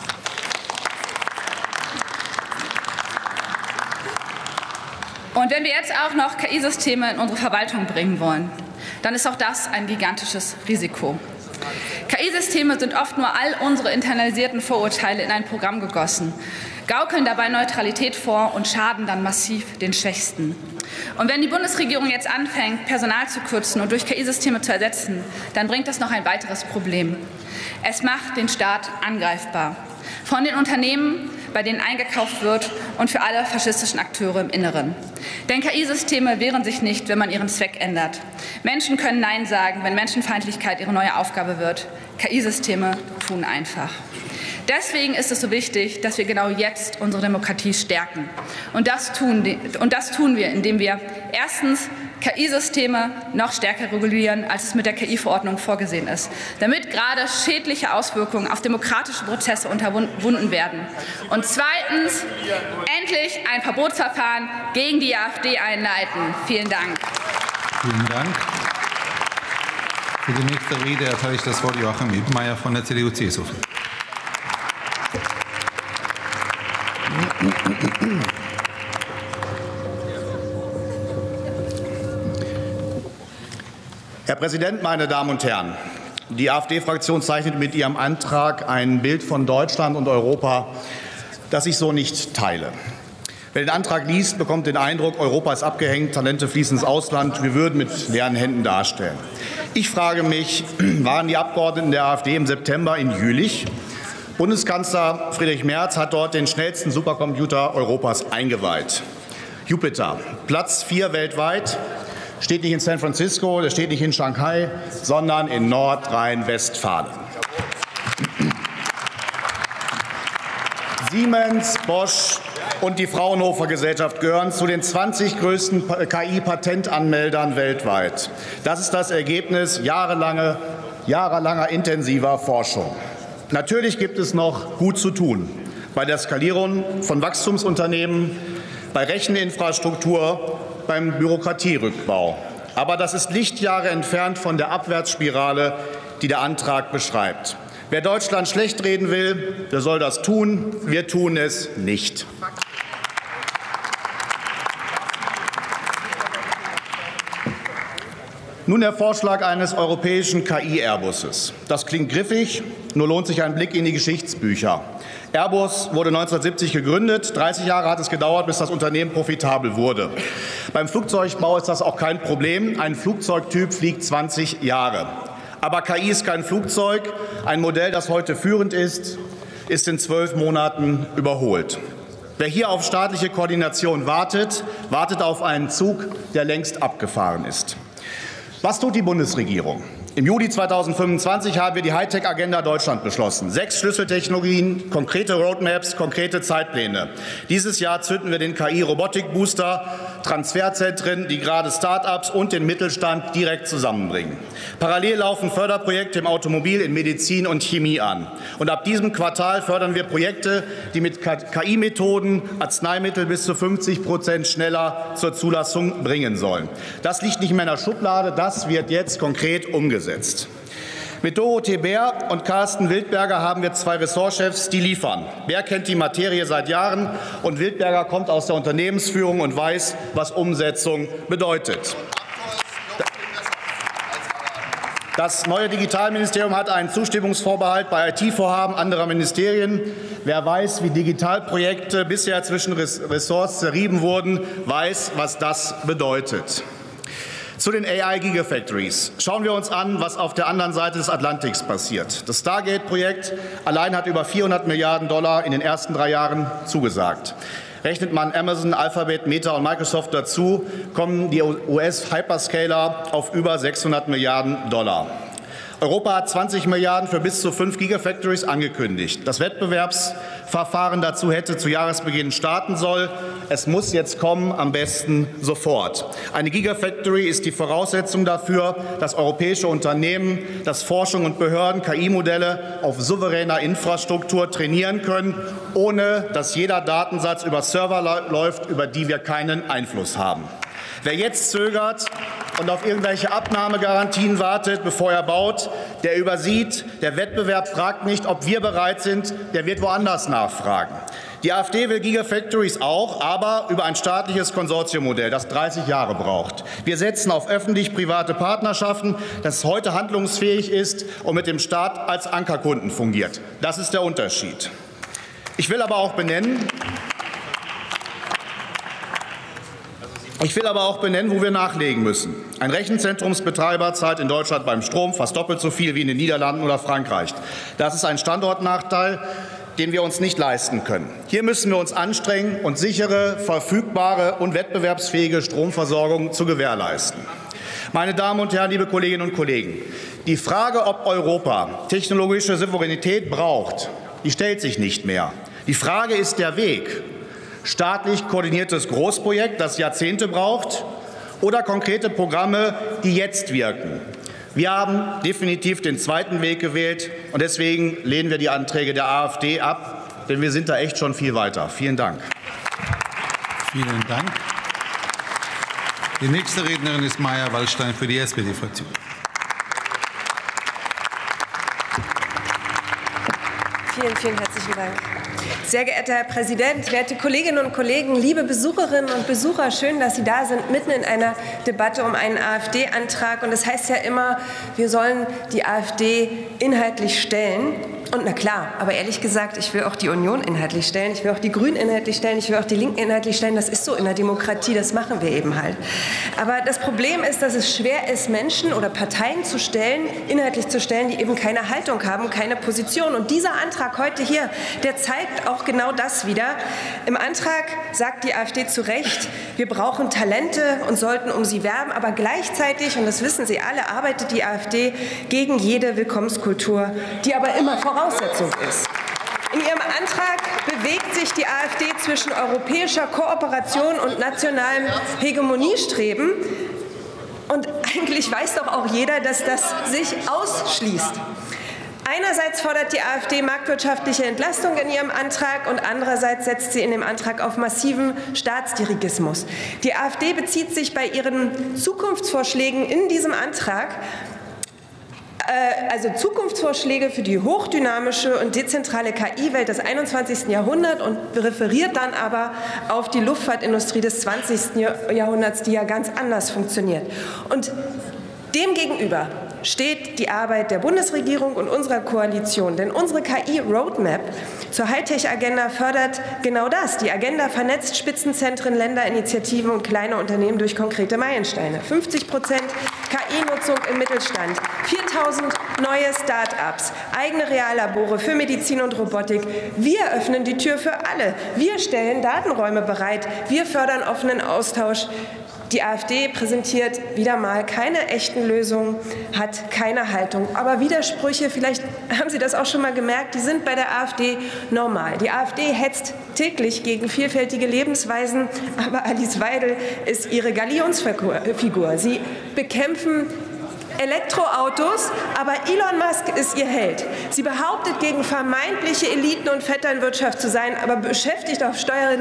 Und wenn wir jetzt auch noch KI-Systeme in unsere Verwaltung bringen wollen, dann ist auch das ein gigantisches Risiko. KI-Systeme sind oft nur all unsere internalisierten Vorurteile in ein Programm gegossen, gaukeln dabei Neutralität vor und schaden dann massiv den Schwächsten. Und wenn die Bundesregierung jetzt anfängt, Personal zu kürzen und durch KI-Systeme zu ersetzen, dann bringt das noch ein weiteres Problem. Es macht den Staat angreifbar. Von den Unternehmen, bei denen eingekauft wird, und für alle faschistischen Akteure im Inneren. Denn KI-Systeme wehren sich nicht, wenn man ihren Zweck ändert. Menschen können Nein sagen, wenn Menschenfeindlichkeit ihre neue Aufgabe wird. KI-Systeme tun einfach. Deswegen ist es so wichtig, dass wir genau jetzt unsere Demokratie stärken. Und das tun wir, indem wir erstens KI-Systeme noch stärker regulieren, als es mit der KI-Verordnung vorgesehen ist, damit gerade schädliche Auswirkungen auf demokratische Prozesse unterbunden werden. Und zweitens endlich ein Verbotsverfahren gegen die AfD einleiten. Vielen Dank. Vielen Dank. Für die nächste Rede erteile ich das Wort Joachim Ebenmeier von der CDU-CSU. Herr Präsident, meine Damen und Herren! Die AfD-Fraktion zeichnet mit ihrem Antrag ein Bild von Deutschland und Europa, das ich so nicht teile. Wer den Antrag liest, bekommt den Eindruck, Europa ist abgehängt, Talente fließen ins Ausland, wir würden mit leeren Händen dastehen. Ich frage mich, waren die Abgeordneten der AfD im September in Jülich? Bundeskanzler Friedrich Merz hat dort den schnellsten Supercomputer Europas eingeweiht. Jupiter, Platz 4 weltweit, steht nicht in San Francisco, der steht nicht in Shanghai, sondern in Nordrhein-Westfalen. Siemens, Bosch und die Fraunhofer Gesellschaft gehören zu den 20 größten KI-Patentanmeldern weltweit. Das ist das Ergebnis jahrelanger intensiver Forschung. Natürlich gibt es noch gut zu tun bei der Skalierung von Wachstumsunternehmen, bei Recheninfrastruktur, beim Bürokratierückbau. Aber das ist Lichtjahre entfernt von der Abwärtsspirale, die der Antrag beschreibt. Wer Deutschland schlecht reden will, der soll das tun. Wir tun es nicht. Nun der Vorschlag eines europäischen KI-Airbuses. Das klingt griffig, nur lohnt sich ein Blick in die Geschichtsbücher. Airbus wurde 1970 gegründet. 30 Jahre hat es gedauert, bis das Unternehmen profitabel wurde. Beim Flugzeugbau ist das auch kein Problem. Ein Flugzeugtyp fliegt 20 Jahre. Aber KI ist kein Flugzeug. Ein Modell, das heute führend ist in 12 Monaten überholt. Wer hier auf staatliche Koordination wartet, wartet auf einen Zug, der längst abgefahren ist. Was tut die Bundesregierung? Im Juli 2025 haben wir die Hightech-Agenda Deutschland beschlossen. 6 Schlüsseltechnologien, konkrete Roadmaps, konkrete Zeitpläne. Dieses Jahr zünden wir den KI-Robotik-Booster, Transferzentren, die gerade Start-ups und den Mittelstand direkt zusammenbringen. Parallel laufen Förderprojekte im Automobil, in Medizin und Chemie an. Und ab diesem Quartal fördern wir Projekte, die mit KI-Methoden Arzneimittel bis zu 50% schneller zur Zulassung bringen sollen. Das liegt nicht mehr in der Schublade, das wird jetzt konkret umgesetzt. Mit Dorothee Bär und Carsten Wildberger haben wir 2 Ressortchefs, die liefern. Bär kennt die Materie seit Jahren und Wildberger kommt aus der Unternehmensführung und weiß, was Umsetzung bedeutet. Das neue Digitalministerium hat einen Zustimmungsvorbehalt bei IT-Vorhaben anderer Ministerien. Wer weiß, wie Digitalprojekte bisher zwischen Ressorts zerrieben wurden, weiß, was das bedeutet. Zu den AI-Gigafactories. Schauen wir uns an, was auf der anderen Seite des Atlantiks passiert. Das Stargate-Projekt allein hat über 400 Milliarden $ in den ersten 3 Jahren zugesagt. Rechnet man Amazon, Alphabet, Meta und Microsoft dazu, kommen die US-Hyperscaler auf über 600 Milliarden $. Europa hat 20 Milliarden für bis zu 5 Gigafactories angekündigt. Das Wettbewerbsverfahren dazu hätte zu Jahresbeginn starten sollen. Es muss jetzt kommen, am besten sofort. Eine Gigafactory ist die Voraussetzung dafür, dass europäische Unternehmen, dass Forschung und Behörden KI-Modelle auf souveräner Infrastruktur trainieren können, ohne dass jeder Datensatz über Server läuft, über die wir keinen Einfluss haben. Wer jetzt zögert und auf irgendwelche Abnahmegarantien wartet, bevor er baut, der übersieht, der Wettbewerb fragt nicht, ob wir bereit sind, der wird woanders nachfragen. Die AfD will Gigafactories auch, aber über ein staatliches Konsortiummodell, das 30 Jahre braucht. Wir setzen auf öffentlich-private Partnerschaften, das heute handlungsfähig ist und mit dem Staat als Ankerkunden fungiert. Das ist der Unterschied. Ich will aber auch benennen, wo wir nachlegen müssen. Ein Rechenzentrumsbetreiber zahlt in Deutschland beim Strom fast doppelt so viel wie in den Niederlanden oder Frankreich. Das ist ein Standortnachteil, den wir uns nicht leisten können. Hier müssen wir uns anstrengen, und sichere, verfügbare und wettbewerbsfähige Stromversorgung zu gewährleisten. Meine Damen und Herren, liebe Kolleginnen und Kollegen, die Frage, ob Europa technologische Souveränität braucht, die stellt sich nicht mehr. Die Frage ist der Weg. Staatlich koordiniertes Großprojekt, das Jahrzehnte braucht, oder konkrete Programme, die jetzt wirken. Wir haben definitiv den zweiten Weg gewählt, und deswegen lehnen wir die Anträge der AfD ab, denn wir sind da echt schon viel weiter. Vielen Dank. Vielen Dank. Die nächste Rednerin ist Maja Wallstein für die SPD-Fraktion. Vielen herzlichen Dank. Sehr geehrter Herr Präsident, werte Kolleginnen und Kollegen, liebe Besucherinnen und Besucher, schön, dass Sie da sind, mitten in einer Debatte um einen AfD-Antrag. Und es heißt ja immer, wir sollen die AfD inhaltlich stellen. Und na klar, aber ehrlich gesagt, ich will auch die Union inhaltlich stellen, ich will auch die Grünen inhaltlich stellen, ich will auch die Linken inhaltlich stellen. Das ist so in der Demokratie, das machen wir eben halt. Aber das Problem ist, dass es schwer ist, Menschen oder Parteien zu stellen, inhaltlich zu stellen, die eben keine Haltung haben, keine Position. Und dieser Antrag heute hier, der zeigt auch genau das wieder. Im Antrag sagt die AfD zu Recht, wir brauchen Talente und sollten um sie werben. Aber gleichzeitig, und das wissen Sie alle, arbeitet die AfD gegen jede Willkommenskultur, die aber immer Voraussetzung ist. In ihrem Antrag bewegt sich die AfD zwischen europäischer Kooperation und nationalem Hegemoniestreben. Und eigentlich weiß doch auch jeder, dass das sich ausschließt. Einerseits fordert die AfD marktwirtschaftliche Entlastung in ihrem Antrag und andererseits setzt sie in dem Antrag auf massiven Staatsdirigismus. Die AfD bezieht sich bei ihren Zukunftsvorschlägen in diesem Antrag also Zukunftsvorschläge für die hochdynamische und dezentrale KI-Welt des 21. Jahrhunderts und referiert dann aber auf die Luftfahrtindustrie des 20. Jahrhunderts, die ja ganz anders funktioniert. Und Demgegenüber steht die Arbeit der Bundesregierung und unserer Koalition. Denn unsere KI-Roadmap zur Hightech-Agenda fördert genau das. Die Agenda vernetzt Spitzenzentren, Länderinitiativen und kleine Unternehmen durch konkrete Meilensteine. 50% KI-Nutzung im Mittelstand, 4.000 neue Start-ups, eigene Reallabore für Medizin und Robotik. Wir öffnen die Tür für alle. Wir stellen Datenräume bereit. Wir fördern offenen Austausch. Die AfD präsentiert wieder mal keine echten Lösungen, hat keine Haltung. Aber Widersprüche, vielleicht haben Sie das auch schon mal gemerkt, die sind bei der AfD normal. Die AfD hetzt täglich gegen vielfältige Lebensweisen, aber Alice Weidel ist ihre Galionsfigur. Sie bekämpfen Elektroautos, aber Elon Musk ist ihr Held. Sie behauptet, gegen vermeintliche Eliten- und Vetternwirtschaft zu sein, aber beschäftigt auf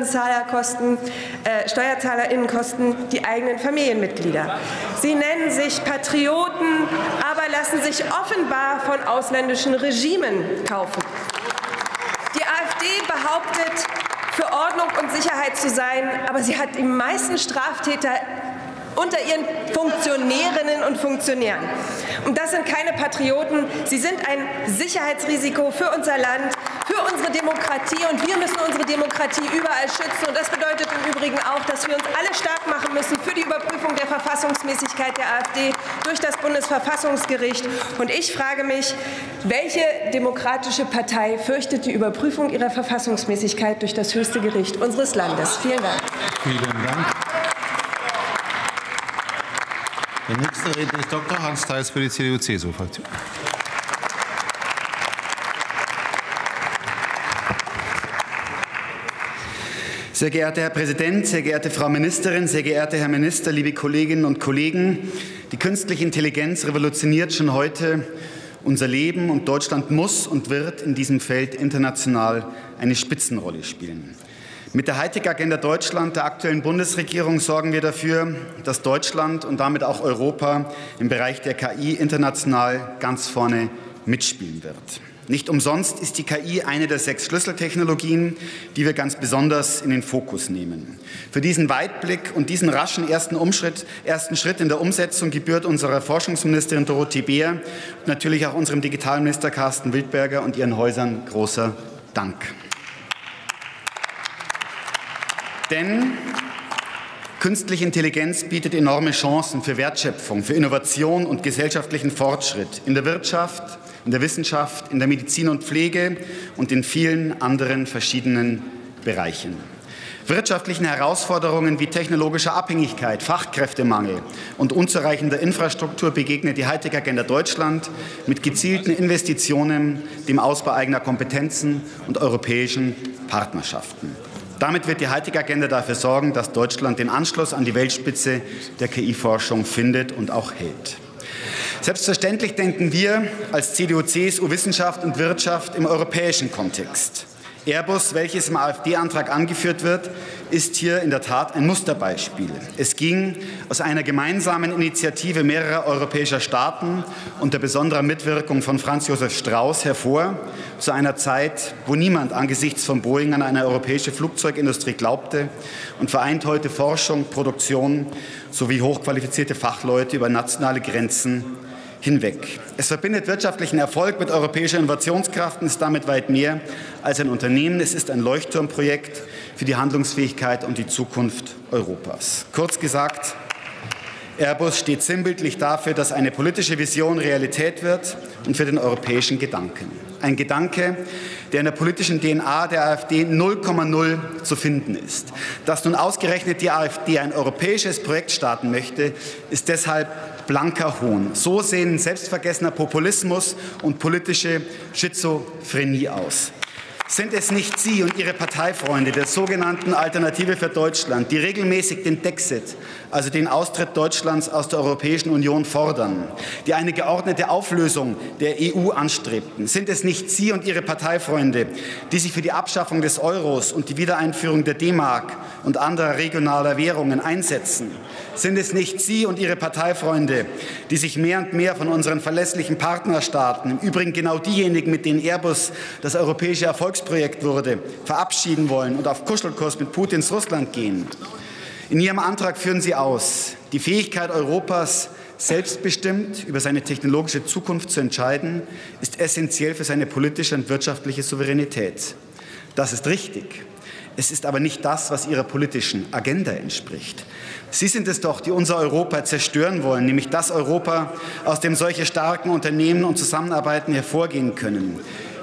Steuerzahlerinnenkosten die eigenen Familienmitglieder. Sie nennen sich Patrioten, aber lassen sich offenbar von ausländischen Regimen kaufen. Die AfD behauptet, für Ordnung und Sicherheit zu sein, aber sie hat die meisten Straftäter unter ihren Funktionärinnen und Funktionären. Und das sind keine Patrioten, sie sind ein Sicherheitsrisiko für unser Land, für unsere Demokratie, und wir müssen unsere Demokratie überall schützen. Und das bedeutet im Übrigen auch, dass wir uns alle stark machen müssen für die Überprüfung der Verfassungsmäßigkeit der AfD durch das Bundesverfassungsgericht. Und ich frage mich, welche demokratische Partei fürchtet die Überprüfung ihrer Verfassungsmäßigkeit durch das höchste Gericht unseres Landes? Vielen Dank. Vielen Dank. Der nächste Redner ist Dr. Hans Theis für die CDU-CSU-Fraktion. Sehr geehrter Herr Präsident, sehr geehrte Frau Ministerin, sehr geehrter Herr Minister, liebe Kolleginnen und Kollegen! Die künstliche Intelligenz revolutioniert schon heute unser Leben, und Deutschland muss und wird in diesem Feld international eine Spitzenrolle spielen. Mit der Hightech-Agenda Deutschland der aktuellen Bundesregierung sorgen wir dafür, dass Deutschland und damit auch Europa im Bereich der KI international ganz vorne mitspielen wird. Nicht umsonst ist die KI eine der 6 Schlüsseltechnologien, die wir ganz besonders in den Fokus nehmen. Für diesen Weitblick und diesen raschen ersten Schritt in der Umsetzung gebührt unserer Forschungsministerin Dorothee Bär und natürlich auch unserem Digitalminister Carsten Wildberger und ihren Häusern großer Dank. Denn künstliche Intelligenz bietet enorme Chancen für Wertschöpfung, für Innovation und gesellschaftlichen Fortschritt in der Wirtschaft, in der Wissenschaft, in der Medizin und Pflege und in vielen anderen verschiedenen Bereichen. Wirtschaftlichen Herausforderungen wie technologischer Abhängigkeit, Fachkräftemangel und unzureichender Infrastruktur begegnet die Hightech-Agenda Deutschland mit gezielten Investitionen, dem Ausbau eigener Kompetenzen und europäischen Partnerschaften. Damit wird die Hightech-Agenda dafür sorgen, dass Deutschland den Anschluss an die Weltspitze der KI-Forschung findet und auch hält. Selbstverständlich denken wir als CDU-CSU Wissenschaft und Wirtschaft im europäischen Kontext. Airbus, welches im AfD-Antrag angeführt wird, ist hier in der Tat ein Musterbeispiel. Es ging aus einer gemeinsamen Initiative mehrerer europäischer Staaten unter besonderer Mitwirkung von Franz Josef Strauß hervor, zu einer Zeit, wo niemand angesichts von Boeing an eine europäische Flugzeugindustrie glaubte, und vereint heute Forschung, Produktion sowie hochqualifizierte Fachleute über nationale Grenzen hinweg. Es verbindet wirtschaftlichen Erfolg mit europäischer Innovationskraft und ist damit weit mehr als ein Unternehmen. Es ist ein Leuchtturmprojekt für die Handlungsfähigkeit und die Zukunft Europas. Kurz gesagt, Airbus steht sinnbildlich dafür, dass eine politische Vision Realität wird, und für den europäischen Gedanken. Ein Gedanke, der in der politischen DNA der AfD 0,0 zu finden ist. Dass nun ausgerechnet die AfD ein europäisches Projekt starten möchte, ist deshalb blanker Hohn. So sehen selbstvergessener Populismus und politische Schizophrenie aus. Sind es nicht Sie und Ihre Parteifreunde der sogenannten Alternative für Deutschland, die regelmäßig den Dexit, also den Austritt Deutschlands aus der Europäischen Union, fordern, die eine geordnete Auflösung der EU anstrebten? Sind es nicht Sie und Ihre Parteifreunde, die sich für die Abschaffung des Euros und die Wiedereinführung der D-Mark und anderer regionaler Währungen einsetzen? Sind es nicht Sie und Ihre Parteifreunde, die sich mehr und mehr von unseren verlässlichen Partnerstaaten, im Übrigen genau diejenigen, mit denen Airbus das europäische Erfolgsprojekt wurde, verabschieden wollen und auf Kuschelkurs mit Putins Russland gehen? In Ihrem Antrag führen Sie aus, die Fähigkeit Europas, Selbstbestimmt über seine technologische Zukunft zu entscheiden, ist essentiell für seine politische und wirtschaftliche Souveränität. Das ist richtig. Es ist aber nicht das, was Ihrer politischen Agenda entspricht. Sie sind es doch, die unser Europa zerstören wollen, nämlich das Europa, aus dem solche starken Unternehmen und Zusammenarbeiten hervorgehen können.